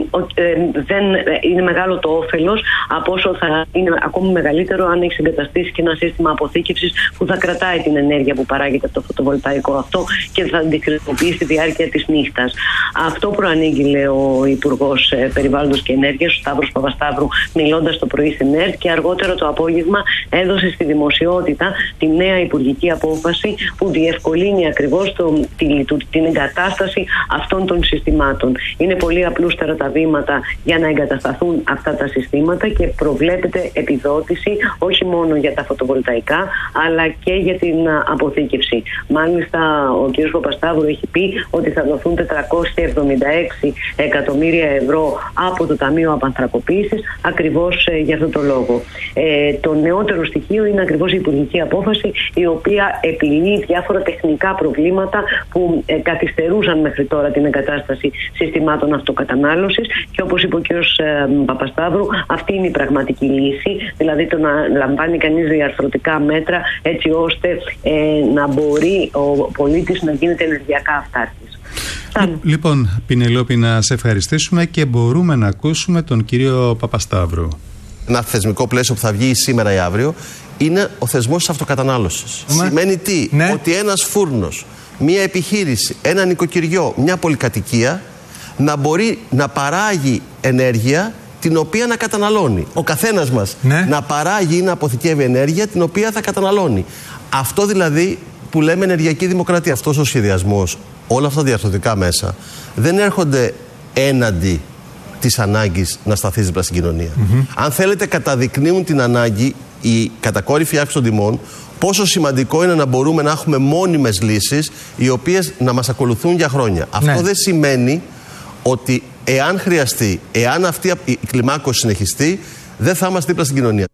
ε, δεν είναι μεγάλο το όφελος, από όσο θα είναι ακόμη μεγαλύτερο αν έχεις εγκαταστήσει και ένα σύστημα αποθήκευσης που θα κρατάει την ενέργεια που παράγεται από το φωτοβολταϊκό αυτό και θα την χρησιμοποιεί στη διάρκεια της νύχτας. Αυτό προανήγγειλε ο Υπουργός Περιβάλλοντος και Ενέργειας, ο Σταύρος Παπασταύρου, μιλώντας το πρωί στην ΕΡΤ, και αργότερο το απόγευμα έδωσε στη δημοσιότητα τη νέα υπουργική απόφαση που διευκολύνει ακριβώς το, την, την εγκατάσταση αυτών των συστημάτων. Είναι πολύ απλούστερα τα βήματα για να εγκατασταθούν αυτά τα συστήματα και προβλέπεται επιδότηση όχι μόνο για τα φωτοβολταϊκά αλλά και για την αποθήκευση. Μάλιστα, ο κ. Παπασταύρου έχει πει ότι θα δοθούν τετρακόσια εβδομήντα έξι εκατομμύρια ευρώ από το Ταμείο Απανθρακοποίησης ακριβώς ε, για αυτό το λόγο. Ε, το νεότερο στοιχείο είναι ακριβώς η υπουργική απόφαση, η οποία επιλύει διάφορα τεχνικά προβλήματα που ε, καθυστερούσαν μέχρι τώρα την εγκατάσταση συστημάτων αυτοκατανάλωσης, και όπως είπε ο κ. Ε, Παπασταύρου, αυτή είναι η πραγματική λύση, δηλαδή το να λαμβάνει κανείς διαρθρωτικά μέτρα έτσι ώστε ε, να μπορεί ο πολίτης να γίνεται ενεργειακά αυτάρκης. Λοιπόν, Πινελόπη, να σε ευχαριστήσουμε και μπορούμε να ακούσουμε τον κύριο Παπασταύρου. Ένα θεσμικό πλαίσιο που θα βγει σήμερα ή αύριο είναι ο θεσμός της αυτοκατανάλωσης. Ναι. Σημαίνει τι? Ναι. Ότι ένας φούρνος μια επιχείρηση, ένα νοικοκυριό, μια πολυκατοικία να μπορεί να παράγει ενέργεια την οποία να καταναλώνει. Ο καθένας μας ναι. να παράγει ή να αποθηκεύει ενέργεια την οποία θα καταναλώνει. Αυτό δηλαδή που λέμε ενεργειακή δημοκρατία. Αυτός ο σχεδιασμός, όλα αυτά τα διαρθρωτικά μέσα δεν έρχονται έναντι της ανάγκης να σταθεί δίπλα στην κοινωνία. Mm-hmm. Αν θέλετε, καταδεικνύουν την ανάγκη, η κατακόρυφη αύξηση των τιμών, πόσο σημαντικό είναι να μπορούμε να έχουμε μόνιμες λύσεις οι οποίες να μας ακολουθούν για χρόνια. Ναι. Αυτό δεν σημαίνει ότι εάν χρειαστεί, εάν αυτή η κλιμάκωση συνεχιστεί, δεν θα είμαστε δίπλα στην κοινωνία.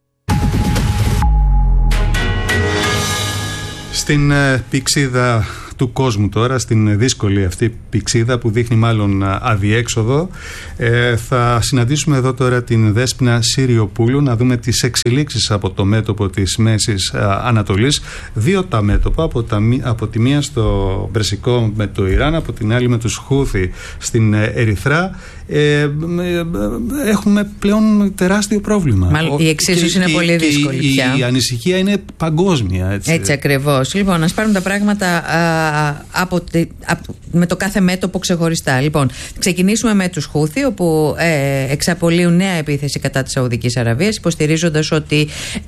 Στην ε, πηξίδα του κόσμου τώρα, στην δύσκολη αυτή πηξίδα που δείχνει μάλλον αδιέξοδο, ε, θα συναντήσουμε εδώ τώρα την Δέσποινα Συριοπούλου να δούμε τις εξελίξεις από το μέτωπο της Μέσης Ανατολής. Δύο τα μέτωπα, από, τα, από τη μία στο Περσικό με το Ιράν, από την άλλη με τους Χούθι στην Ερυθρά. Ε, ε, έχουμε πλέον τεράστιο πρόβλημα. Μάλλον η εξίσωση είναι και, πολύ δύσκολη η, πια. Η, η ανησυχία είναι παγκόσμια. Έτσι, έτσι ακριβώς. Λοιπόν, ας πάρουμε τα πράγματα α, από, από, με το κάθε μέτωπο ξεχωριστά. Λοιπόν, ξεκινήσουμε με τους Χούθι, όπου ε, εξαπολύουν νέα επίθεση κατά της Σαουδικής Αραβίας, υποστηρίζοντας ότι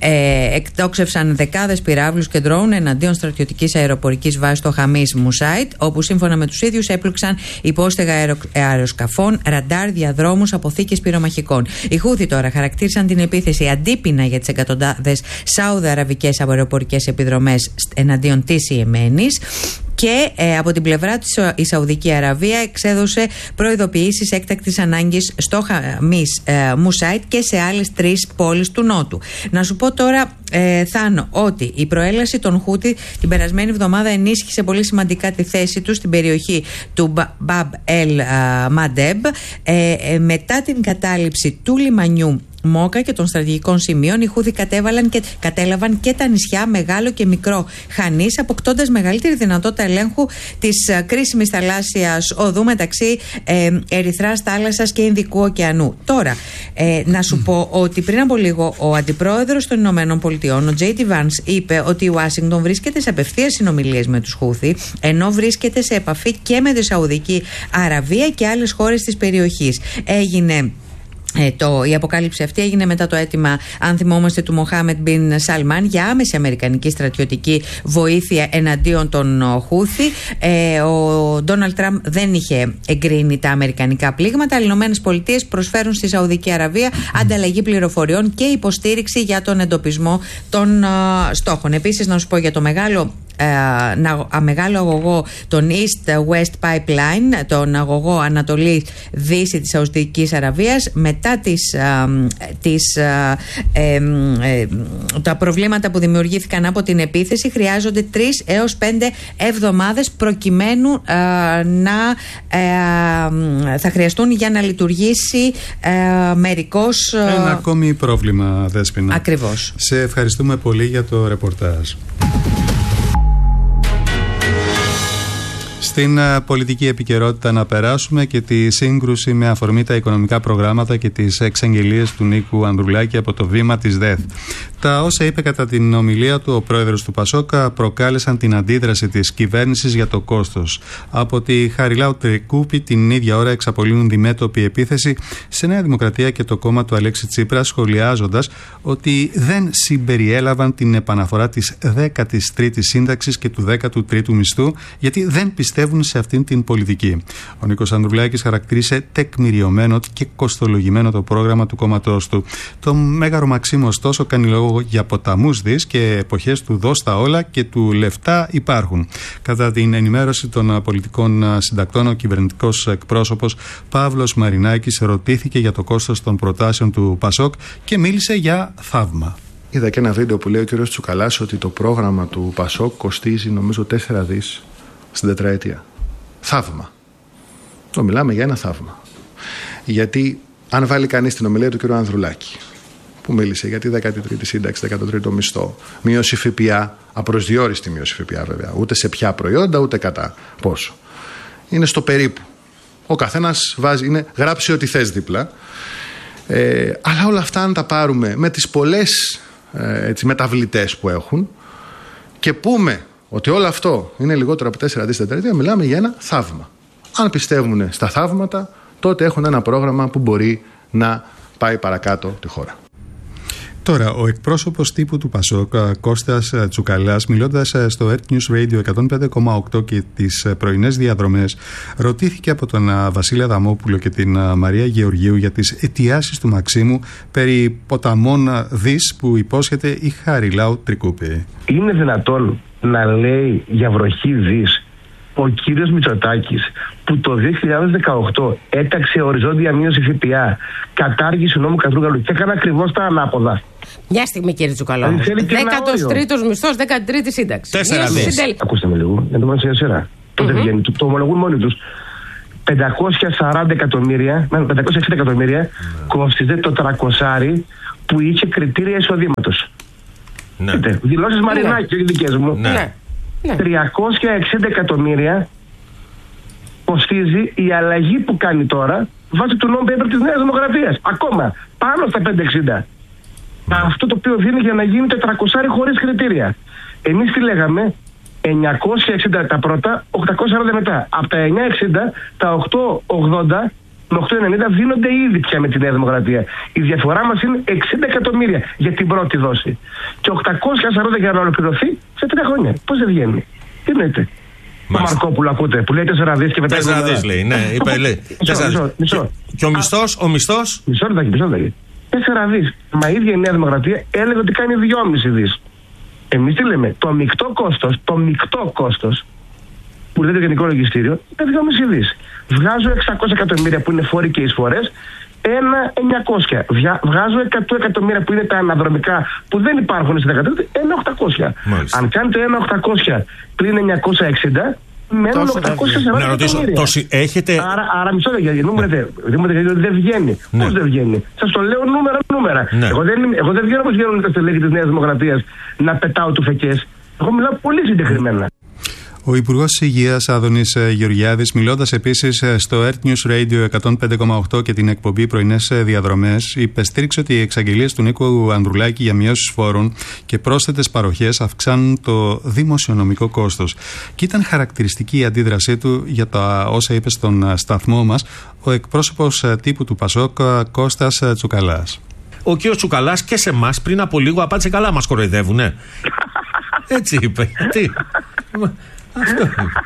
ε, εκτόξευσαν δεκάδες πυράβλους και ντρόουν εναντίον στρατιωτικής αεροπορικής βάσης στο Χαμίς Μουσάιτ, όπου σύμφωνα με τους ίδιους έπληξαν υπόστεγα αερο, αεροσκαφών, ραντάρ, διαδρόμους, αποθήκες πυρομαχικών. Οι Χούθι τώρα χαρακτήρισαν την επίθεση αντίπεινα για τις εκατοντάδες Σαουδαραβικές αεροπορικές επιδρομές εναντίον της Ιεμένης. Και ε, από την πλευρά της η Σαουδική Αραβία εξέδωσε προειδοποιήσεις έκτακτης ανάγκης στο Χαμίς ε, Μουσάιτ και σε άλλες τρεις πόλεις του Νότου. Να σου πω τώρα, ε, Θάνο, ότι η προέλαση των Χούτι την περασμένη εβδομάδα ενίσχυσε πολύ σημαντικά τη θέση του στην περιοχή του Μπαμπ Ελ Μαντέμπ ε, ε, μετά την κατάληψη του λιμανιού Μόκα και των στρατηγικών σημείων. Οι Χούθι κατέβαλαν και, κατέλαβαν και τα νησιά Μεγάλο και Μικρό Χανίς, αποκτώντας μεγαλύτερη δυνατότητα ελέγχου της ε, κρίσιμης θαλάσσιας οδού μεταξύ ε, Ερυθράς θάλασσας και Ινδικού ωκεανού. Τώρα, ε, να σου πω ότι πριν από λίγο ο αντιπρόεδρος των Ηνωμένων Πολιτειών, ο Τζέι Ντι Βάνς, είπε ότι η Ουάσιγκτον βρίσκεται σε απευθείας συνομιλίες με τους Χούθι, ενώ βρίσκεται σε επαφή και με τη Σαουδική Αραβία και άλλες χώρες της περιοχής. Έγινε Ε, το, η αποκάλυψη αυτή έγινε μετά το αίτημα, αν θυμόμαστε, του Μοχάμεντ Μπιν Σαλμάν για άμεση αμερικανική στρατιωτική βοήθεια εναντίον των Χούθι. Ε, ο Ντόναλντ Τραμπ δεν είχε εγκρίνει τα αμερικανικά πλήγματα, αλλά οι Ηνωμένες Πολιτείες προσφέρουν στη Σαουδική Αραβία ανταλλαγή πληροφοριών και υποστήριξη για τον εντοπισμό των uh, στόχων. Επίσης, να σου πω για το μεγάλο Uh, μεγάλο αγωγό, τον East West Pipeline, τον αγωγό Ανατολή Δύση της Σαουδικής Αραβίας, μετά τις, uh, τις, uh, ε, ε, τα προβλήματα που δημιουργήθηκαν από την επίθεση, χρειάζονται τρεις έως πέντε εβδομάδες προκειμένου uh, να uh, θα χρειαστούν για να λειτουργήσει uh, μερικώς uh, ένα ακόμη πρόβλημα, Δέσποινα. Ακριβώς. Σε ευχαριστούμε πολύ για το ρεπορτάζ. Στην πολιτική επικαιρότητα να περάσουμε και τη σύγκρουση με αφορμή τα οικονομικά προγράμματα και τις εξαγγελίες του Νίκου Ανδρουλάκη από το βήμα της ΔΕΘ. Τα όσα είπε κατά την ομιλία του ο πρόεδρος του Πασόκα προκάλεσαν την αντίδραση της κυβέρνησης για το κόστος. Από τη Χαριλάου Τρικούπη την ίδια ώρα εξαπολύουν διμέτωπη επίθεση σε Νέα Δημοκρατία και το κόμμα του Αλέξη Τσίπρα, σχολιάζοντας ότι δεν συμπεριέλαβαν την επαναφορά της δέκατης τρίτης σύνταξης και του δέκατου τρίτου μισθού, γιατί δεν πιστεύουν σε αυτήν την πολιτική. Ο Νίκος Ανδρουλάκης χαρακτήρισε τεκμηριωμένο και κοστολογημένο το πρόγραμμα του κόμματός του. Το Μέγαρο Μαξίμου, ωστόσο, κάνει λόγο για ποταμούς δις και εποχές του δώστα όλα και του λεφτά υπάρχουν. Κατά την ενημέρωση των πολιτικών συντακτών, ο κυβερνητικός εκπρόσωπος Παύλος Μαρινάκης ρωτήθηκε για το κόστος των προτάσεων του Πασόκ και μίλησε για θαύμα. Είδα και ένα βίντεο που λέει ο κ. Τσουκαλάς ότι το πρόγραμμα του Πασόκ κοστίζει νομίζω τέσσερα δις στην τετραετία. Θαύμα. Το μιλάμε για ένα θαύμα. Γιατί αν βάλει κανείς την ομιλία του κ. Ανδρουλάκη, που μίλησε για τη δέκατη τρίτη σύνταξη, δέκατο τρίτο μισθό, μείωση ΦΠΑ, απροσδιόριστη μείωση ΦΠΑ βέβαια, ούτε σε ποια προϊόντα, ούτε κατά πόσο. Είναι στο περίπου. Ο καθένας βάζει, είναι γράψει ό,τι θες δίπλα. Ε, αλλά όλα αυτά, αν τα πάρουμε με τις πολλές ε, έτσι, μεταβλητές που έχουν και πούμε ότι όλο αυτό είναι λιγότερο από τέσσερα δις την τετραετία, μιλάμε για ένα θαύμα. Αν πιστεύουν στα θαύματα, τότε έχουν ένα πρόγραμμα που μπορεί να πάει παρακάτω τη χώρα. Τώρα, ο εκπρόσωπος τύπου του Πασόκ, Κώστας Τσουκαλάς, μιλώντας στο Earth News Radio εκατόν πέντε κόμμα οκτώ και τις πρωινές διαδρομές, ρωτήθηκε από τον Βασίλη Αδαμόπουλο και την Μαρία Γεωργίου για τις αιτιάσεις του Μαξίμου περί ποταμών δις που υπόσχεται η Χαριλάου Τρικούπη. Είναι δυνατόν να λέει για βροχή δις ο κύριος Μητσοτάκης, που το δύο χιλιάδες δεκαοκτώ έταξε οριζόντια μείωση ΦΠΑ, κατάργησε νόμο Κατρούγκαλου και έκανε ακριβώς τα ανάποδα? Μια στιγμή, κύριε Τσουκαλό. δέκατος τρίτος μισθός, δέκατη τρίτη σύνταξη. Τέσσερα δις. Ακούστε με λίγο, για το πάνω σε σειρά. Τότε βγαίνει, το, το ομολογούν μόνοι τους. πεντακόσια σαράντα εκατομμύρια, πεντακόσια εξήντα εκατομμύρια κόστιζε το τρακοσάρι που είχε κριτήρια εισοδήματος. Ναι. Δηλώσεις Μαρινάκη, όχι δικές μου. Ναι. Ναι. τριακόσια εξήντα εκατομμύρια κοστίζει η αλλαγή που κάνει τώρα βάσει του νόμου paper της Νέας Δημοκρατίας. Ακόμα πάνω στα πεντακόσια εξήντα. Ναι. Αυτό το οποίο δίνει για να γίνει τετρακόσια χωρίς κριτήρια. Εμείς τι λέγαμε? εννιακόσια εξήντα τα πρώτα, οκτακόσια σαράντα μετά. Από τα εννιακόσια εξήντα τα οκτακόσια ογδόντα με οκτακόσια ενενήντα δίνονται ήδη πια με τη Νέα Δημοκρατία. Η διαφορά μας είναι εξήντα εκατομμύρια για την πρώτη δόση. Και οκτακόσια σαράντα για να ολοκληρωθεί σε τρία χρόνια. Πώς δεν βγαίνει? Τι εννοείται? Το Μαρκόπουλο ακούτε που λέει τέσσερα δις και μετά. τέσσερα δις λέει, ναι, είπε, λέει. Μισό, μισό, μισό. Και ο μισθός, ο μισθός. Μισό λεπτάκι, μισό λεπτάκι. τέσσερα δις. Μα η ίδια η Νέα Δημοκρατία έλεγε ότι κάνει δυόμισι δις. Εμείς τι λέμε? Το μεικτό κόστος, το μεικτό κόστος που λέει το Γενικό Λογιστήριο είναι δυόμισι δις. Βγάζω εξακόσια εκατομμύρια που είναι φόροι και εισφορές, ένα εννιακόσια. Βγάζω εκατό εκατομμύρια που είναι τα αναδρομικά που δεν υπάρχουν στην εκατομμύρια, ένα οκτακόσια. Μάλιστα. Αν κάνετε ένα οκτακόσια πλην εννιακόσια εξήντα, μένουν οκτακόσια σαράντα. Να ρωτήσω, τόση έχετε. Άρα, άρα μισό λεπτό, γιατί μου λέτε δεν βγαίνει. Ναι. Πώς δεν βγαίνει? Σας το λέω νούμερα νούμερα. Ναι. Εγώ, δεν, εγώ δεν βγαίνω όπως βγαίνουν τα στελέχη της Νέας Δημοκρατίας να πετάω του φεκές. Εγώ μιλάω πολύ συγκεκριμένα. Ο Υπουργός Υγείας Άδωνης Γεωργιάδης, μιλώντας επίσης στο Earth News Radio εκατόν πέντε κόμμα οκτώ και την εκπομπή Πρωινές Διαδρομές, υπεστήριξε ότι οι εξαγγελίες του Νίκου Ανδρουλάκη για μειώσεις φόρων και πρόσθετες παροχές αυξάνουν το δημοσιονομικό κόστος. Και ήταν χαρακτηριστική η αντίδρασή του για τα όσα είπε στον σταθμό μας ο εκπρόσωπος τύπου του Πασόκ, Κώστας Τσουκαλάς. Ο κύριος Τσουκαλάς και σε εμάς πριν από λίγο απάντησε: καλά, μας κοροϊδεύουνε. Έτσι είπε. Τι. Αυτό.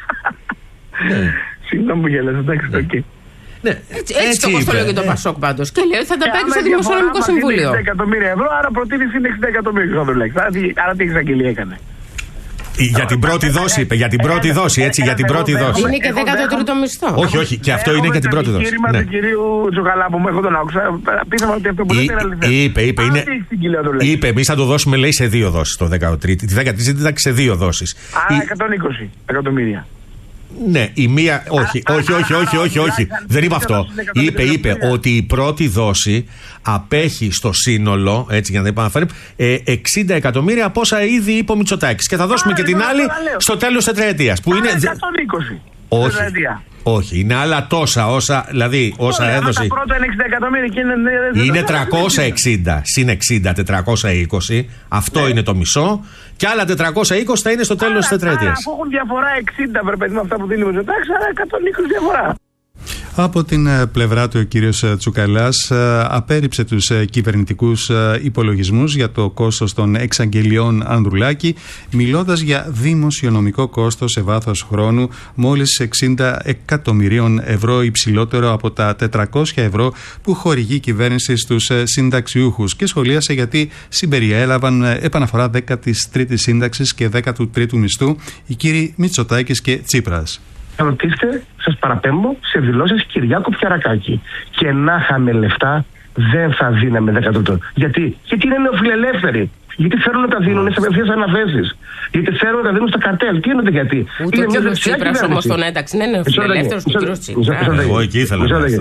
Ναι. Συγγνώμη που γέλασα, εντάξει, το εκεί. Ναι. Έτσι, έτσι το κοστόλιο και το Πασόκ πάντως. Και λέει ότι θα τα παίξει στο Δημοσιονομικό Συμβούλιο. εξήντα εκατομμύρια ευρώ, άρα προτείνει είναι εξήντα εκατομμύρια. Άρα τι εξαγγελία έκανε? Για την πρώτη δώση είπε, για την πρώτη δώση, έτσι, για την πρώτη δώση. Είναι και δέκατο τρίτο μισθό. Όχι, όχι, και αυτό είναι και την πρώτη δώση. Το επιχείρημα του κυρίου Τσουκαλά που μου έχω τον άκουσα, πίστευα ότι αυτό που λέτε είναι αληθές. Είπε, είπε, είναι. Είπε, εμείς θα το δώσουμε, λέει, σε δύο δόσεις το δέκατο. Τη δέκατη σύνταξη σε δύο δόσεις. Άρα εκατόν είκοσι εκατομμύρια. Ναι, η μία. Όχι, όχι, όχι, όχι, όχι, όχι. Δεν είπε αυτό. Είπε, είπε ότι η πρώτη δόση απέχει στο σύνολο, έτσι για να τα επαναφέρουμε, εξήντα εκατομμύρια από όσα ήδη είπε ο Μητσοτάκης. Και θα δώσουμε και την άλλη στο τέλος της τετραετίας. Που είναι. εκατόν είκοσι. Όχι. Όχι, είναι άλλα τόσα όσα, δηλαδή όσα έδωσε. Τα πρώτα είναι εξήντα εκατομμύρια και είναι. Είναι τριακόσια εξήντα συν εξήντα, τετρακόσια είκοσι. Αυτό είναι το μισό. Και άλλα τετρακόσια είκοσι θα είναι στο τέλος της τετραετίας. Αφού έχουν διαφορά εξήντα, πρέπει να αυτά που δίνει ο Μητσοτάκης, άρα εκατόν είκοσι διαφορά. Από την πλευρά του ο κύριος Τσουκαλάς απέρριψε τους κυβερνητικούς υπολογισμούς για το κόστος των εξαγγελιών Ανδρουλάκη, μιλώντας για δημοσιονομικό κόστος σε βάθος χρόνου μόλις εξήντα εκατομμυρίων ευρώ υψηλότερο από τα τετρακόσια ευρώ που χορηγεί η κυβέρνηση στους συνταξιούχους, και σχολίασε γιατί συμπεριέλαβαν επαναφορά δέκατης τρίτης σύνταξης και δέκατου τρίτου μισθού οι κύριοι Μητσοτάκης και Τσίπρας. Ρωτήστε, σας παραπέμπω, σε δηλώσεις Κυριάκου Πιαρακάκη. Και να είχαμε λεφτά, δεν θα δίναμε δέκατο. Γιατί? Γιατί είναι νεοφιλελεύθεροι. Γιατί θέλουν να τα δίνουν σε απευθείας αναθέσεις. Γιατί θέλουν να τα δίνουν στα καρτέλ. Τι εννοείται γιατί? Ούτε ο κύριος Τσίπρας όμως τον ένταξη. Είναι νεοφιλελεύθερος ο κύριος Τσίπρας. Εγώ εκεί ήθελα.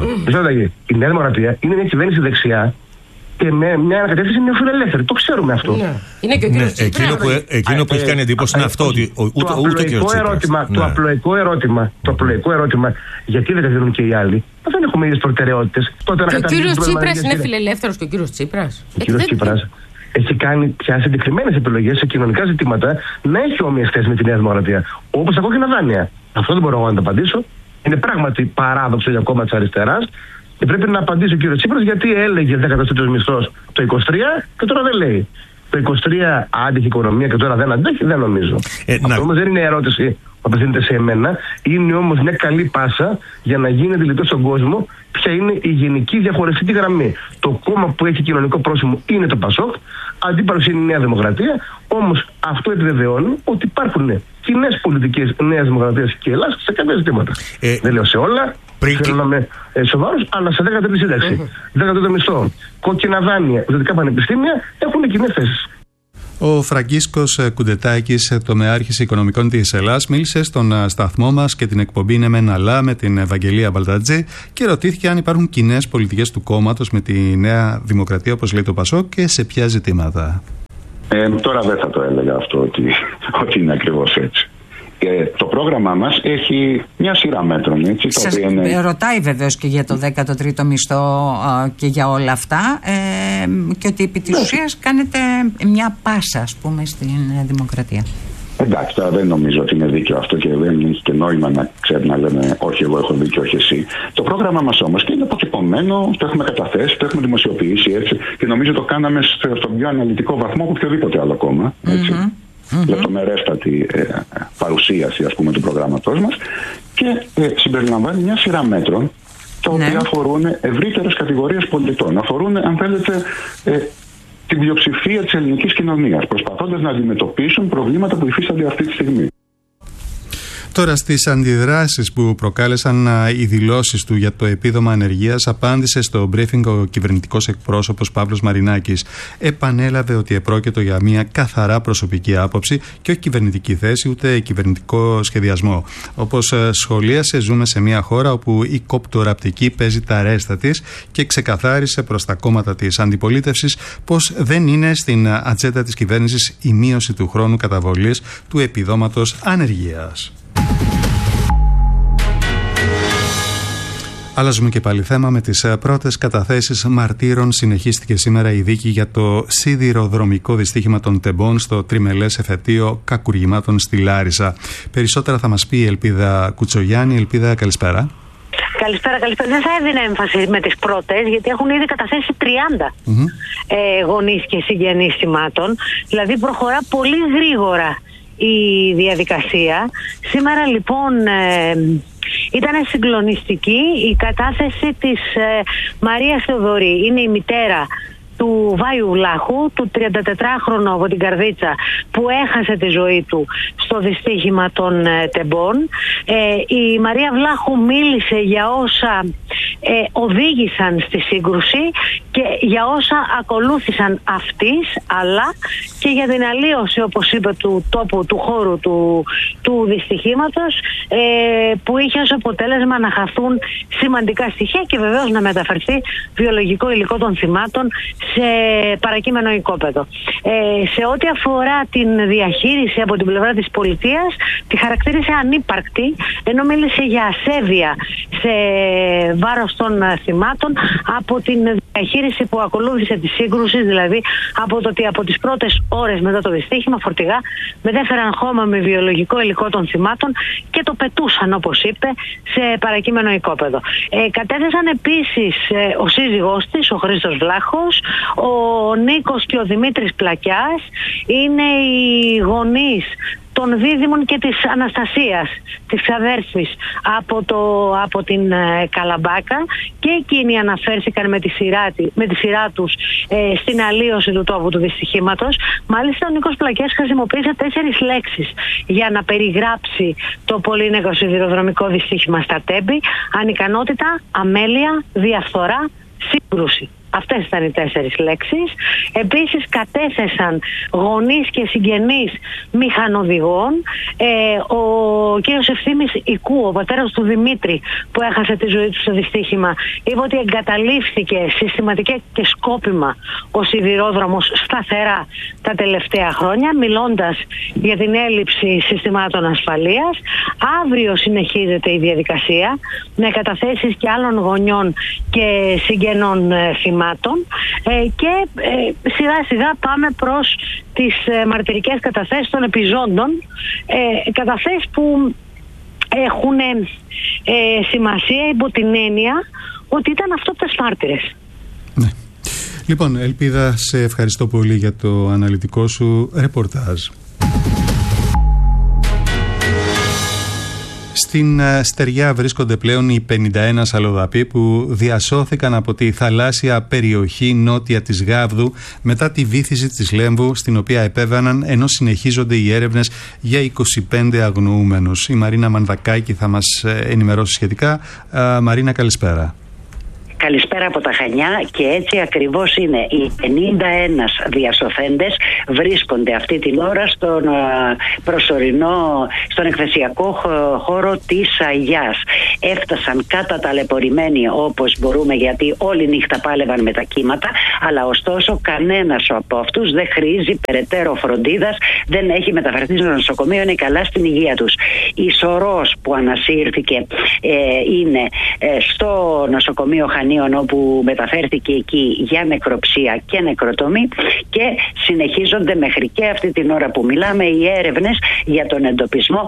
Η Νέα Δημοκρατία είναι μια κυβέρνηση δεξιά και με μια ανακατεύθυνση νεοφιλελεύθερη. Το ξέρουμε αυτό. Ναι. Είναι και ο κύριος Τσίπρας. Εκείνο που, εκείνο που έχει κάνει εντύπωση είναι αυτό, ότι ούτε ο κύριος Τσίπρας. Το απλοϊκό ερώτημα, το απλοϊκό ερώτημα, γιατί δεν τα δίνουν και οι άλλοι? Δεν έχουμε ίδιες προτεραιότητες. Και ο κύριος Τσίπρας είναι φιλελεύθερος και ο κύριος Τσίπρας. Ο κύριος Τσίπρας. έχει κάνει πια συγκεκριμένες επιλογές σε κοινωνικά ζητήματα να έχει όμοιες θέσεις με τη Νέα Δημοκρατία. Όπως τα κόκκινα δάνεια. Αυτό δεν μπορώ εγώ να το απαντήσω. Είναι πράγματι παράδοξο για κόμμα της αριστεράς. Και πρέπει να απαντήσει ο κύριος Τσίπρας γιατί έλεγε δέκατος τρίτος μισθός το είκοσι τρία και τώρα δεν λέει. Το είκοσι τρία άντυχε η οικονομία και τώρα δεν αντέχει, δεν νομίζω. Ε, Αυτό να... όμως δεν είναι ερώτηση που απευθύνεται σε εμένα. Είναι όμως μια καλή πάσα για να γίνει αντιληπτό στον κόσμο ποια είναι η γενική διαχωριστική γραμμή. Το κόμμα που έχει κοινωνικό πρόσημο είναι το ΠΑΣΟΚ, αντίπαλος είναι η Νέα Δημοκρατία. Όμως αυτό επιβεβαιώνει ότι υπάρχουν κοινές πολιτικές Νέας Δημοκρατίας και Ελλάδας σε κάποια ζητήματα. Ε, δεν λέω σε όλα. Πριν... Θέλω να είμαι ε, σοβαρός, αλλά σε δέκα τρίτη σύνταξη, mm-hmm. δέκα τρίτο μισθό, κόκκινα δάνεια, δυτικά πανεπιστήμια έχουν κοινές θέσεις. Ο Φραγκίσκος Κουντετάκης, τομεάρχης οικονομικών της Ελλάδας, μίλησε στον σταθμό μας και την εκπομπή Είναι Μεν Αλλά με την Ευαγγελία Μπαλτατζή και ρωτήθηκε αν υπάρχουν κοινές πολιτικές του κόμματος με τη Νέα Δημοκρατία, όπως λέει το ΠΑΣΟΚ, και σε ποια ζητήματα. Ε, τώρα δεν θα το έλεγα αυτό ότι, ότι είναι ακριβώς έτσι. Ε, το πρόγραμμά μας έχει μια σειρά μέτρων. Έτσι, Σας το είναι... ρωτάει βεβαίως και για το δέκατο τρίτο μισθό ε, και για όλα αυτά ε, και ότι επί της ουσίας κάνετε μια πάσα, ας πούμε, στην Δημοκρατία. Εντάξει, τώρα δεν νομίζω ότι είναι δίκαιο αυτό και δεν έχει και νόημα να ξέρει να λέμε όχι εγώ έχω δίκιο, όχι εσύ. Το πρόγραμμα μας όμως και είναι αποτυπωμένο, το έχουμε καταθέσει, το έχουμε δημοσιοποιήσει έτσι και νομίζω το κάναμε στον πιο αναλυτικό βαθμό από οποιοδήποτε άλλο κόμμα. Έτσι. Mm-hmm. Mm-hmm. Λεπτομερέστατη ε, παρουσίαση ας πούμε του προγράμματός μας και ε, συμπεριλαμβάνει μια σειρά μέτρων τα οποία ναι. αφορούν ευρύτερες κατηγορίες πολιτών, αφορούν αν θέλετε ε, την πλειοψηφία της ελληνικής κοινωνίας, προσπαθώντας να αντιμετωπίσουν προβλήματα που υφίστανται αυτή τη στιγμή. Τώρα, στις αντιδράσεις που προκάλεσαν οι δηλώσεις του για το επίδομα ανεργίας, απάντησε στο briefing ο κυβερνητικός εκπρόσωπος Παύλος Μαρινάκης. Επανέλαβε ότι επρόκειτο για μια καθαρά προσωπική άποψη και όχι κυβερνητική θέση ούτε κυβερνητικό σχεδιασμό. Όπως σχολίασε, ζούμε σε μια χώρα όπου η κοπτοραπτική παίζει τα ρέστα της και ξεκαθάρισε προς τα κόμματα της αντιπολίτευσης πως δεν είναι στην ατζέντα της κυβέρνησης η μείωση του χρόνου καταβολής του επιδόματος ανεργίας. Αλλάζουμε και πάλι θέμα. Με τις πρώτες καταθέσεις μαρτύρων συνεχίστηκε σήμερα η δίκη για το σιδηροδρομικό δυστύχημα των Τεμπών στο τριμελές εφετείο κακουργημάτων στη Λάρισα. Περισσότερα θα μας πει η Ελπίδα Κουτσογιάννη. Ελπίδα, καλησπέρα. Καλησπέρα, καλησπέρα. Δεν θα έδινα έμφαση με τις πρώτες, γιατί έχουν ήδη καταθέσει τριάντα mm-hmm. ε, γονείς και συγγενείς θυμάτων. Δηλαδή προχωρά πολύ γρήγορα η διαδικασία. Σήμερα λοιπόν ε, ήταν συγκλονιστική η κατάθεση της ε, Μαρίας Θεοδωρή. Είναι η μητέρα του Βάιου Βλάχου, του τριαντατετράχρονου από την Καρδίτσα, που έχασε τη ζωή του στο δυστύχημα των ε, Τεμπών. Ε, η Μαρία Βλάχου μίλησε για όσα ε, οδήγησαν στη σύγκρουση και για όσα ακολούθησαν αυτής, αλλά και για την αλλίωση, όπως είπε, του τόπου, του χώρου του, του δυστυχήματος, ε, που είχε ως αποτέλεσμα να χαθούν σημαντικά στοιχεία και βεβαίως να μεταφερθεί βιολογικό υλικό των θυμάτων σε παρακείμενο οικόπεδο. Ε, σε ό,τι αφορά την διαχείριση από την πλευρά της πολιτείας, τη χαρακτήρισε ανύπαρκτη, ενώ μίλησε για ασέβεια σε βάρος των θυμάτων από την διαχείριση που ακολούθησε τη σύγκρουση, δηλαδή από το ότι από τις πρώτες ώρες μετά το δυστύχημα φορτηγά μετέφεραν χώμα με βιολογικό υλικό των θυμάτων και το πετούσαν, όπως είπε, σε παρακείμενο οικόπεδο. Ε, κατέθεσαν επίσης ε, ο σύζυγός της, ο Χρήστος Βλάχος, ο Νίκος και ο Δημήτρης Πλακιάς, είναι οι γονείς των δίδυμων και της Αναστασίας, της ξαδέρφης από, το, από την ε, Καλαμπάκα, και εκείνοι αναφέρθηκαν με τη σειρά, με τη σειρά τους ε, στην αλλίωση του τόπου του δυστυχήματος. Μάλιστα ο Νίκος Πλακιάς χρησιμοποίησε τέσσερις λέξεις για να περιγράψει το πολύνεγρο σιδηροδρομικό δυστύχημα στα Τέμπη: ανικανότητα, αμέλεια, διαφθορά, σύγκρουση. Αυτές ήταν οι τέσσερις λέξεις. Επίσης κατέθεσαν γονείς και συγγενείς μηχανοδηγών. Ε, ο κύριος Ευθύμης Οικού, ο πατέρας του Δημήτρη που έχασε τη ζωή του στο δυστύχημα, είπε ότι εγκαταλείφθηκε συστηματικά και σκόπιμα ο σιδηρόδρομος σταθερά τα τελευταία χρόνια, μιλώντας για την έλλειψη συστημάτων ασφαλείας. Αύριο συνεχίζεται η διαδικασία με καταθέσεις και άλλων γονιών και συγγενών θυμάτων. θυμάτων ε, και ε, σιγά σιγά πάμε προς τις ε, μαρτυρικές καταθέσεις των επιζώντων, ε, καταθέσεις που έχουν ε, ε, σημασία υπό την έννοια ότι ήταν αυτόπτες μάρτυρες. Ναι. Λοιπόν, Ελπίδα, σε ευχαριστώ πολύ για το αναλυτικό σου ρεπορτάζ. Στην στεριά βρίσκονται πλέον οι πενήντα ένα αλλοδαποί που διασώθηκαν από τη θαλάσσια περιοχή νότια της Γάβδου μετά τη βύθιση της Λέμβου, στην οποία επέβαιναν, ενώ συνεχίζονται οι έρευνες για είκοσι πέντε αγνοούμενους. Η Μαρίνα Μανδακάκη θα μας ενημερώσει σχετικά. Μαρίνα, καλησπέρα. Καλησπέρα από τα Χανιά, και έτσι ακριβώς είναι. Οι πενήντα ένα διασωθέντες βρίσκονται αυτή την ώρα στον προσωρινό, στον εκθεσιακό χώρο της Αγιάς. Έφτασαν κατά ταλαιπωρημένοι όπως μπορούμε, γιατί όλη νύχτα πάλευαν με τα κύματα, αλλά ωστόσο κανένας από αυτούς δεν χρήζει περαιτέρω φροντίδας, δεν έχει μεταφερθεί στο νοσοκομείο, είναι καλά στην υγεία τους. Η σωρός που ανασύρθηκε ε, είναι ε, στο νοσοκομείο Χανίων, όπου μεταφέρθηκε εκεί για νεκροψία και νεκροτομή, και συνεχίζονται μέχρι και αυτή την ώρα που μιλάμε οι έρευνες για τον εντοπισμό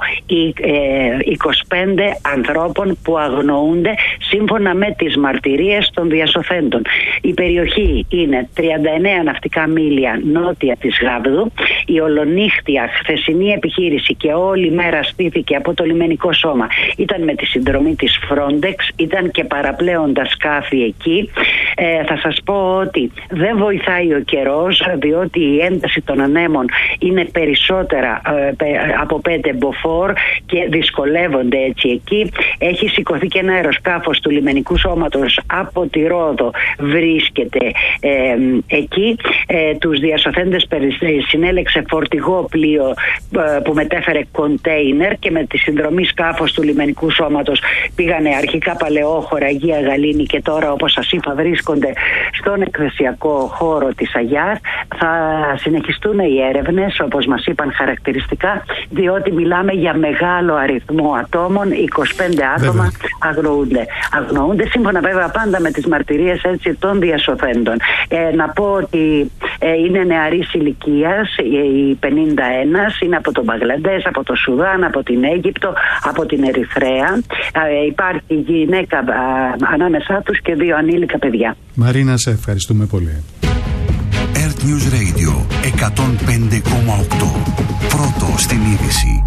είκοσι πέντε ανθρώπων που αγνοούνται σύμφωνα με τις μαρτυρίες των διασωθέντων. Η περιοχή είναι τριάντα εννέα ναυτικά μίλια νότια της Γάβδου. Η ολονύχτια χθεσινή επιχείρηση και όλη μέρα στήθηκε από το λιμενικό σώμα ήταν με τη συνδρομή της Frontex, ήταν και παραπλέοντα σκάφη εκεί. Ε, θα σας πω ότι δεν βοηθάει ο καιρός, διότι η ένταση των ανέμων είναι περισσότερα ε, από πέντε μποφόρ και δυσκολεύονται έτσι εκεί. Έχει σηκωθεί και ένα αεροσκάφος του λιμενικού σώματος από τη Ρόδο, βρίσκεται ε, εκεί. Ε, τους διασωθέντες συνέλεξε φορτηγό πλοίο ε, που μετέφερε κοντέινερ, και με τη συνδρομή σκάφος του λιμενικού σώματος πήγανε αρχικά Παλαιόχώρα, Αγία Γαλήνη, και τώρα, όπως σας είπα, βρίσκονται στον εκθεσιακό χώρο της Αγιάς. Θα συνεχιστούν οι έρευνες, όπως μας είπαν χαρακτηριστικά, διότι μιλάμε για μεγάλο αριθμό ατόμων, είκοσι πέντε άτομα βέβαια αγνοούνται. Αγνοούνται σύμφωνα βέβαια πάντα με τις μαρτυρίες έτσι των διασωθέντων. Ε, να πω ότι ε, είναι νεαρής ηλικίας, οι πενήντα ένα, είναι από τον Μπαγκλαντές, από το Σουδάν, από την Αίγυπτο, από την Ερυθρέα. Ε, υπάρχει γυναίκα ε, ανάμεσά τους και δύο ανήλικα παιδιά. Μαρίνα, σε ευχαριστούμε πολύ. Earth News Radio εκατόν πέντε κόμμα οκτώ. Πρώτο στην είδηση.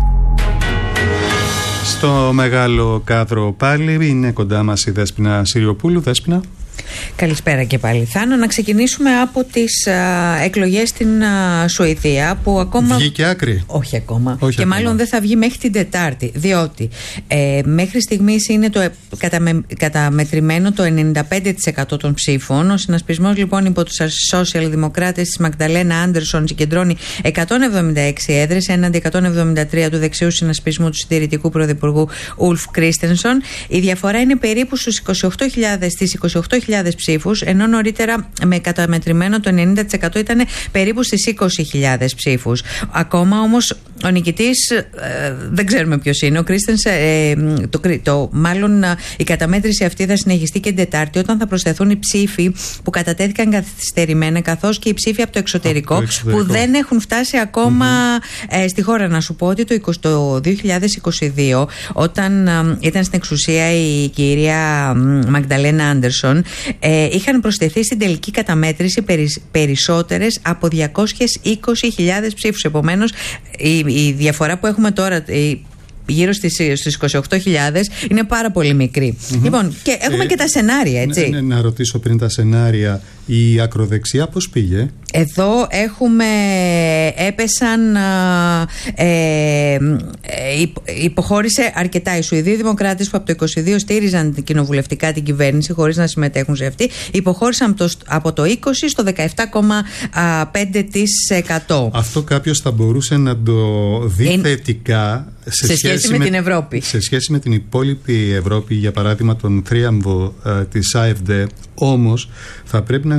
Στο Μεγάλο Κάδρο πάλι είναι κοντά μας η Δέσποινα Συριοπούλου. Δέσποινα. Καλησπέρα και πάλι. Θάνο, να ξεκινήσουμε από τις α, εκλογές στην α, Σουηδία, που ακόμα... Βγήκε άκρη. Όχι ακόμα. Όχι και ακόμα. Μάλλον δεν θα βγει μέχρι την Τετάρτη, διότι ε, μέχρι στιγμής είναι το, καταμε, καταμετρημένο το ενενήντα πέντε τοις εκατό των ψήφων. Ο συνασπισμός λοιπόν υπό τους σοσιαλδημοκράτες της Μαγδαλένα Άντερσον συγκεντρώνει εκατόν εβδομήντα έξι έδρες έναντι εκατόν εβδομήντα τρία του δεξιού συνασπισμού του συντηρητικού πρωθυπουργού Ουλφ Κρίστενσον. Η διαφορά είναι περίπου στους είκοσι οκτώ χιλιάδες, στις είκοσι οκτώ χιλιάδες ψήφους, ενώ νωρίτερα με καταμετρημένο το ενενήντα τοις εκατό ήταν περίπου στις είκοσι χιλιάδες ψήφους. Ακόμα όμως ο νικητής ε, δεν ξέρουμε ποιος είναι. Ο Κρίστενσεν, ε, το, το, μάλλον η καταμέτρηση αυτή θα συνεχιστεί και την Τετάρτη, όταν θα προσθεθούν οι ψήφοι που κατατέθηκαν καθυστερημένα, καθώς και οι ψήφοι από το εξωτερικό, από το εξωτερικό. που δεν έχουν φτάσει ακόμα mm-hmm. ε, στη χώρα. Να σου πω ότι το, είκοσι, το δύο χιλιάδες είκοσι δύο, όταν ε, ήταν στην εξουσία η κυρία Μαγδαλένα Άντερσον, ε, είχαν προσθεθεί στην τελική καταμέτρηση περι, περισσότερες από διακόσιες είκοσι χιλιάδες ψήφους. Επομένως, η, η διαφορά που έχουμε τώρα, η, γύρω στις, στις είκοσι οκτώ χιλιάδες, είναι πάρα πολύ μικρή. Mm-hmm. Λοιπόν, και έχουμε ε, και τα σενάρια, έτσι. Ναι, ναι, να ρωτήσω πριν τα σενάρια, η ακροδεξιά πώς πήγε? Εδώ έχουμε, έπεσαν, ε, υποχώρησε αρκετά. Οι Σουηδοί Δημοκράτες, που από το είκοσι δύο στήριζαν κοινοβουλευτικά την κυβέρνηση χωρίς να συμμετέχουν σε αυτή, υποχώρησαν το, από το είκοσι στο δεκαεπτά κόμμα πέντε τοις εκατό. Αυτό κάποιος θα μπορούσε να το δει ε, θετικά σε, σε σχέση, σχέση με, με την Ευρώπη. Σε σχέση με την υπόλοιπη Ευρώπη, για παράδειγμα τον θρίαμβο ε, της Α Εφ Ντι. Όμως θα πρέπει να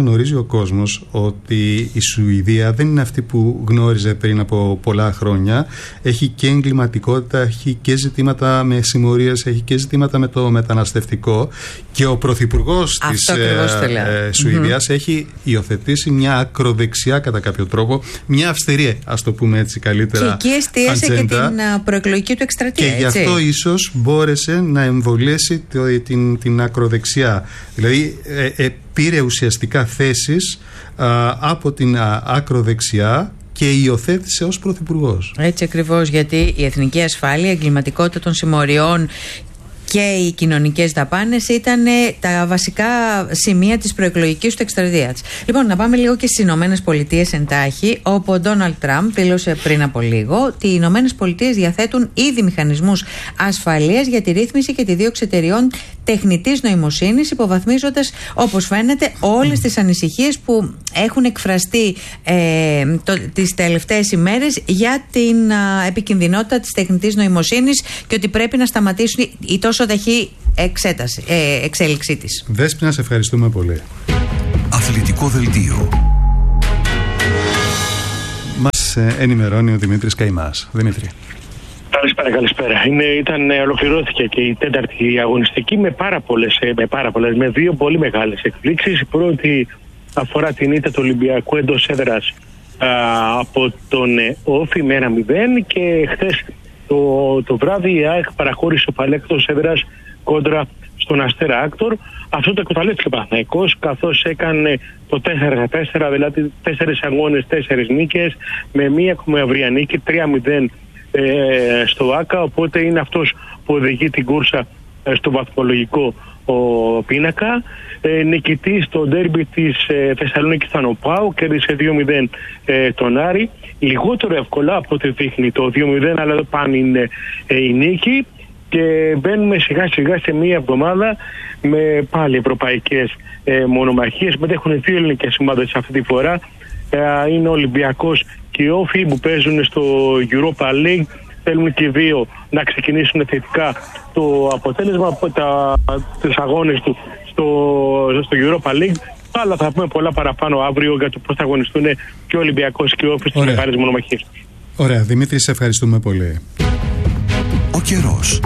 γνωρίζει ο κόσμος ότι η Σουηδία δεν είναι αυτή που γνώριζε πριν από πολλά χρόνια. Έχει και εγκληματικότητα, έχει και ζητήματα με συμμορίες, έχει και ζητήματα με το μεταναστευτικό, και ο πρωθυπουργός της ε, ε, Σουηδίας mm-hmm. έχει υιοθετήσει μια ακροδεξιά κατά κάποιο τρόπο, μια αυστηρή, ας το πούμε έτσι καλύτερα, και εκεί εστίασε και την προεκλογική του εκστρατεία. Και έτσι. γι' αυτό ίσως μπόρεσε να εμβολιάσει το, την, την ακροδεξιά. Δηλαδή ε, ε, πήρε ουσιαστικά θέσεις α, από την α, ακροδεξιά και υιοθέτησε ως πρωθυπουργός. Έτσι ακριβώς, γιατί η εθνική ασφάλεια, η εγκληματικότητα των συμμοριών και οι κοινωνικές δαπάνες ήταν τα βασικά σημεία της προεκλογικής του εκστρατείας. Λοιπόν, να πάμε λίγο και στις Ηνωμένες Πολιτείες εντάχει, όπου ο Ντόναλντ Τραμπ δήλωσε πριν από λίγο ότι οι Ηνωμένες Πολιτείες διαθέτουν ήδη μηχανισμούς ασφαλείας για τη ρύθμιση και τη δίωξη εταιριών τεχνητής νοημοσύνης, υποβαθμίζοντας, όπως φαίνεται, όλες τις ανησυχίες που έχουν εκφραστεί ε, το, τις τελευταίες ημέρες για την α, επικινδυνότητα της τεχνητής νοημοσύνης και ότι πρέπει να σταματήσουν η τόσο ταχύ εξέταση, ε, εξέλιξή της. Δέσποινα, σε ευχαριστούμε πολύ. Αθλητικό δελτίο. Μας ενημερώνει ο Δημήτρης Καημάς. Δημήτρη. Καλησπέρα, καλησπέρα. Είναι, ήταν, ολοκληρώθηκε και η τέταρτη αγωνιστική με πάρα πολλές, με, πάρα πολλές, με δύο πολύ μεγάλες εκπλήξεις. Η πρώτη αφορά την ήττα του Ολυμπιακού εντός έδρας α, από τον Όφη με ένα μηδέν, και χθες το, το βράδυ η ΑΕΚ παραχώρησε ο Παλέκ εκτός έδρας κόντρα στον Αστέρα Άκτορ. Αυτό το εκμεταλλεύτηκε ο Παναθηναϊκός, καθώς έκανε το τέσσερα τέσσερα, δηλαδή τέσσερις αγώνες, τέσσερις νίκες, με μία αυριανή νίκη, τρία μηδέν Ε, στο ΆΚΑ, οπότε είναι αυτός που οδηγεί την κούρσα ε, στο βαθμολογικό ο πίνακα. Ε, νικητής στο ντέρμπι της ε, Θεσσαλονίκης ήταν ο ΠΑΟ, κέρδισε δύο μηδέν ε, τον Άρη, λιγότερο εύκολα από ό,τι δείχνει το δύο μηδέν, αλλά εδώ πάνω είναι ε, η νίκη, και μπαίνουμε σιγά σιγά σε μία εβδομάδα με πάλι ευρωπαϊκές ε, μονομαχίες. Μετέχουν δύο ελληνικές ομάδες αυτή τη φορά, ε, είναι ο Ολυμπιακός και οι Όφοι που παίζουν στο Europa League. Θέλουν και οι δύο να ξεκινήσουν θετικά το αποτέλεσμα από τα, τις αγώνες του στο, στο Europa League. Αλλά θα πούμε πολλά παραπάνω αύριο για το πώς θα αγωνιστούν και ο Ολυμπιακός και ο Όφης στις μεγάλες μονομαχίες. Ωραία, Δημήτρη, σε ευχαριστούμε πολύ. Ο καιρός.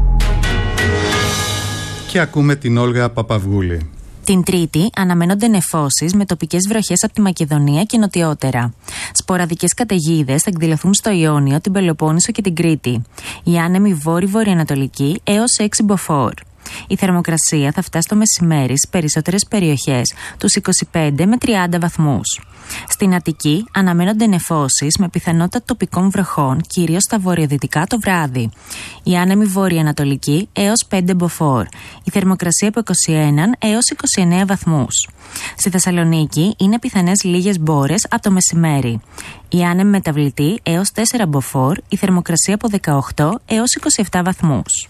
Και ακούμε την Όλγα Παπαυγούλη. Την Τρίτη αναμένονται νεφώσεις με τοπικές βροχές από τη Μακεδονία και νοτιότερα. Σποραδικές καταιγίδες θα εκδηλωθούν στο Ιόνιο, την Πελοπόννησο και την Κρήτη. Οι άνεμοι βόρειο-βορειοανατολικοί έως έξι μποφόρ. Η θερμοκρασία θα φτάσει το μεσημέρι στις περισσότερες περιοχές τους είκοσι πέντε με τριάντα βαθμούς. Στην Αττική αναμένονται νεφώσεις με πιθανότητα τοπικών βροχών, κυρίως στα βορειοδυτικά το βράδυ. Οι άνεμοι βόρειο-ανατολικοί έως πέντε μποφόρ. Η θερμοκρασία από είκοσι ένα έως είκοσι εννέα βαθμούς. Στη Θεσσαλονίκη είναι πιθανές λίγες μπόρες από το μεσημέρι. Οι άνεμοι μεταβλητοί έως τέσσερα μποφόρ. Η θερμοκρασία από δεκαοκτώ έως είκοσι επτά βαθμούς.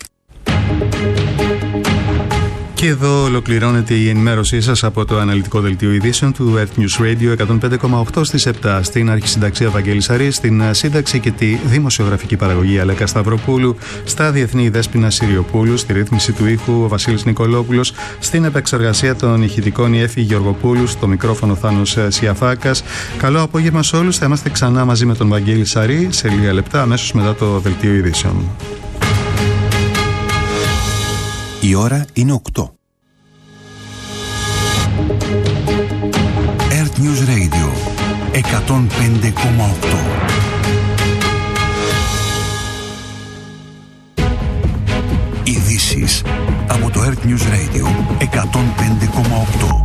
Και εδώ ολοκληρώνεται η ενημέρωσή σας από το αναλυτικό δελτίο ειδήσεων του Earth News Radio εκατόν πέντε κόμμα οκτώ στις επτά. Στην αρχισυνταξία Βαγγέλη Σαρή, στην σύνταξη και τη δημοσιογραφική παραγωγή Αλέκα Σταυροπούλου, στα διεθνή Δέσποινα Συριοπούλου, στη ρύθμιση του ήχου ο Βασίλης Νικολόπουλος, στην επεξεργασία των ηχητικών η Έφη Γεωργοπούλου, στο μικρόφωνο Θάνος Σιαφάκας. Καλό απόγευμα σε όλους. Θα είμαστε ξανά μαζί με τον Βαγγέλη Σαρή σε λίγα λεπτά, αμέσως μετά το δελτίο ειδήσεων. Η ώρα είναι οκτώ. Earth News Radio εκατόν πέντε κόμμα οκτώ. Ειδήσεις από το Earth News Radio εκατόν πέντε κόμμα οκτώ.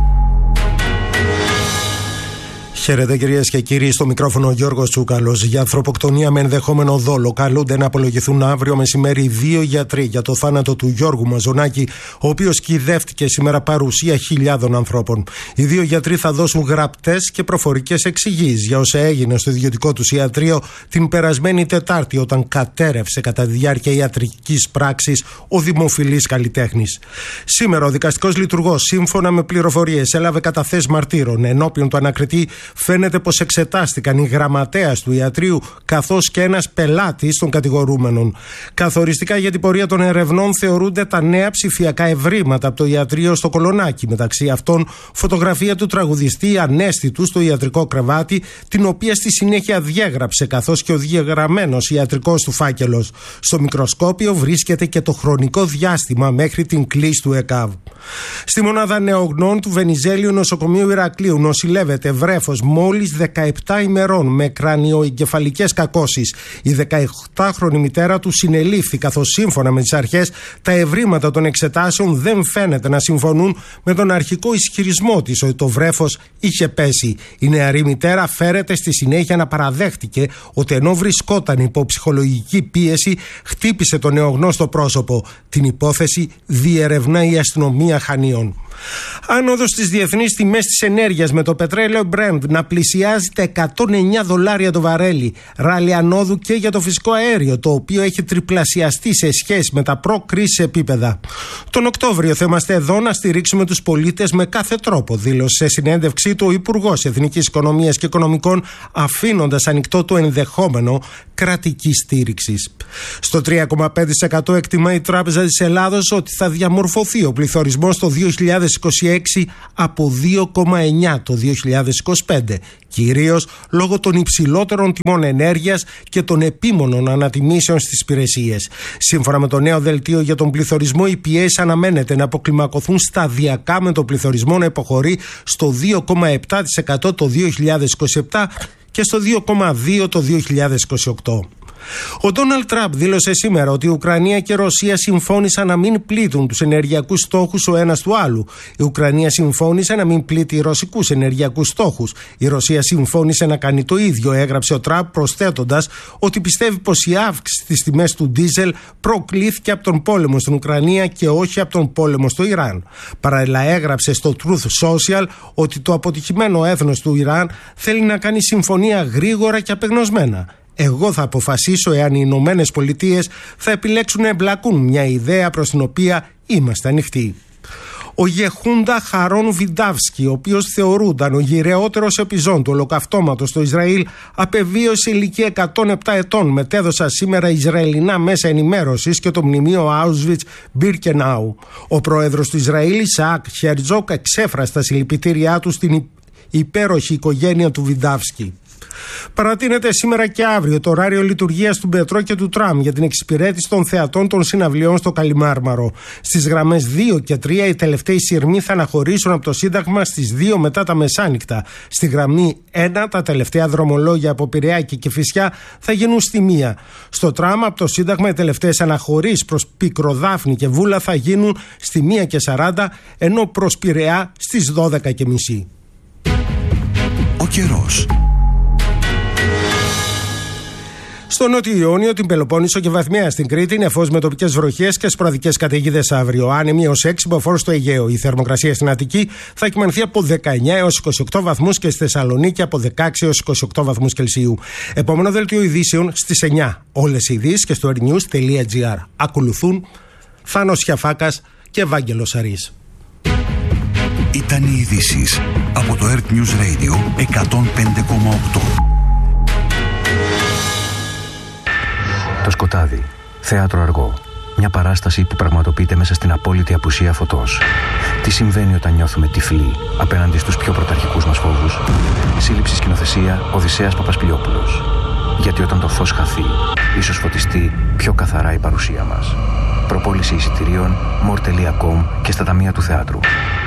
Χαίρετε κυρίες και κύριοι, στο μικρόφωνο ο Γιώργος Τσούκαλος. Για ανθρωποκτονία με ενδεχόμενο δόλο καλούνται να απολογηθούν αύριο μεσημέρι δύο γιατροί για το θάνατο του Γιώργου Μαζονάκη, ο οποίος κυδεύτηκε σήμερα παρουσία χιλιάδων ανθρώπων. Οι δύο γιατροί θα δώσουν γραπτές και προφορικές εξηγήσεις για όσα έγινε στο ιδιωτικό τους ιατρείο την περασμένη Τετάρτη, όταν κατέρευσε κατά τη διάρκεια ιατρικής πράξης ο δημοφιλής καλλιτέχνης. Σήμερα ο δικαστικός λειτουργός, σύμφωνα με πληροφορίες, έλαβε καταθέσεις μαρτύρων ενώπιον του ανακριτή φαίνεται πως εξετάστηκαν οι γραμματέας του ιατρείου καθώς και ένας πελάτης των κατηγορούμενων. Καθοριστικά για την πορεία των ερευνών θεωρούνται τα νέα ψηφιακά ευρήματα από το ιατρείο στο Κολονάκι. Μεταξύ αυτών, φωτογραφία του τραγουδιστή ανέστητου στο ιατρικό κρεβάτι, την οποία στη συνέχεια διέγραψε, καθώς και ο διαγραμμένος ιατρικός του φάκελος. Στο μικροσκόπιο βρίσκεται και το χρονικό διάστημα μέχρι την κλίση του ΕΚΑΒ. Στη μονάδα νεογνών του Βενιζέλιου νοσοκομείου Ηρακλείου νοσηλεύεται βρέφος μόλις δεκαεπτά ημερών με κρανιοεγκεφαλικές κακώσεις. Η δεκαεπτάχρονη μητέρα του συνελήφθη, καθώς σύμφωνα με τις αρχές τα ευρήματα των εξετάσεων δεν φαίνεται να συμφωνούν με τον αρχικό ισχυρισμό της ότι το βρέφος είχε πέσει. Η νεαρή μητέρα φέρεται στη συνέχεια να παραδέχτηκε ότι ενώ βρισκόταν υπό ψυχολογική πίεση χτύπησε τον νεογνώ στο πρόσωπο. Την υπόθεση διερευνά η αστυνομία Χανίων. Άνοδος στις διεθνείς τιμές της ενέργειας, με το πετρέλαιο Brent να πλησιάζει τα εκατόν εννιά δολάρια το βαρέλι. Ράλι ανόδου και για το φυσικό αέριο, το οποίο έχει τριπλασιαστεί σε σχέση με τα προ-κρίση επίπεδα. Τον Οκτώβριο θα είμαστε εδώ να στηρίξουμε τους πολίτες με κάθε τρόπο, δήλωσε σε συνέντευξή του ο Υπουργός Εθνικής Οικονομίας και Οικονομικών, αφήνοντας ανοιχτό το ενδεχόμενο κρατικής στήριξης. Στο τρία κόμμα πέντε τοις εκατό εκτιμά η Τράπεζα της Ελλάδος ότι θα διαμορφωθεί ο πληθωρισμός το δύο χιλιάδες είκοσι έξι από δύο κόμμα εννιά το δύο χιλιάδες είκοσι πέντε, κυρίως λόγω των υψηλότερων τιμών ενέργειας και των επίμονων ανατιμήσεων στις υπηρεσίες. Σύμφωνα με το νέο δελτίο για τον πληθωρισμό, οι πιέσεις αναμένεται να αποκλιμακωθούν σταδιακά, με τον πληθωρισμό να υποχωρεί στο δύο κόμμα επτά τοις εκατό το δύο χιλιάδες είκοσι επτά και στο δύο κόμμα δύο τοις εκατό το δύο χιλιάδες είκοσι οκτώ. Ο Ντόναλντ Τραμπ δήλωσε σήμερα ότι η Ουκρανία και η Ρωσία συμφώνησαν να μην πλήττουν τους ενεργειακούς στόχους ο ένας του άλλου. Η Ουκρανία συμφώνησε να μην πλήττει ρωσικούς ενεργειακούς στόχους. Η Ρωσία συμφώνησε να κάνει το ίδιο, έγραψε ο Τραμπ, προσθέτοντας ότι πιστεύει πως η αύξηση στις τιμές του ντίζελ προκλήθηκε από τον πόλεμο στην Ουκρανία και όχι από τον πόλεμο στο Ιράν. Παράλληλα, έγραψε στο Truth Social ότι το αποτυχημένο έθνος του Ιράν θέλει να κάνει συμφωνία γρήγορα και απεγνωσμένα. Εγώ θα αποφασίσω εάν οι Ηνωμένες Πολιτείες θα επιλέξουν να εμπλακούν, μια ιδέα προς την οποία είμαστε ανοιχτοί. Ο Γεχούντα Χαρών Βιντάβσκι, ο οποίος θεωρούνταν ο γυραιότερος επιζών του ολοκαυτώματος στο Ισραήλ, απεβίωσε ηλικία εκατόν επτά ετών, μετέδωσαν σήμερα Ισραηλινά μέσα ενημέρωσης και το μνημείο Auschwitz-Birkenau. Ο πρόεδρος του Ισραήλ, Ισαάκ Χερτζόκ, εξέφρασε τα συλληπιτήριά του στην υπέροχη οικογένεια του Βιντάβσκι. Παρατείνεται σήμερα και αύριο το ωράριο λειτουργίας του μετρό και του τραμ για την εξυπηρέτηση των θεατών των συναυλιών στο Καλιμάρμαρο. Στις γραμμές δύο και τρία οι τελευταίοι σειρμοί θα αναχωρήσουν από το Σύνταγμα στις δύο μετά τα μεσάνυχτα. Στη γραμμή ένα τα τελευταία δρομολόγια από Πειραιά και Κηφισιά θα γίνουν στη μία. Στο τραμ από το Σύνταγμα οι τελευταίες αναχωρήσεις προς Πικροδάφνη και Βούλα θα γίνουν στη μία και σαράντα, ενώ προς Πειραιά στις δώδεκα και μισή. Ο καιρός. Στο Νότιο Ιόνιο, την Πελοπόννησο και βαθμία στην Κρήτη, νεφός με τοπικές βροχές και σποραδικές καταιγίδες αύριο. Άνεμη έως έξι μποφόρ στο Αιγαίο. Η θερμοκρασία στην Αττική θα κυμανθεί από δεκαεννιά έως είκοσι οκτώ βαθμούς και στη Θεσσαλονίκη από δεκαέξι έως είκοσι οκτώ βαθμούς Κελσίου. Επόμενο δελτίο ειδήσεων στις εννιά. Όλες οι ειδήσεις και στο airnews τελεία gr. Ακολουθούν Θάνος Χιαφάκας και Ευάγγελος Αρής. Ήταν οι ειδήσεις από το Earth News Radio εκατόν πέντε κόμμα οκτώ. Το σκοτάδι. Θέατρο αργό. Μια παράσταση που πραγματοποιείται μέσα στην απόλυτη απουσία φωτός. Τι συμβαίνει όταν νιώθουμε τυφλοί απέναντι στους πιο πρωταρχικούς μας φόβους. Σύλληψη σκηνοθεσία Οδυσσέας Παπασπιλιόπουλος. Γιατί όταν το φως χαθεί, ίσως φωτιστεί πιο καθαρά η παρουσία μας. Προπόληση εισιτηρίων more τελεία com και στα ταμεία του θεάτρου.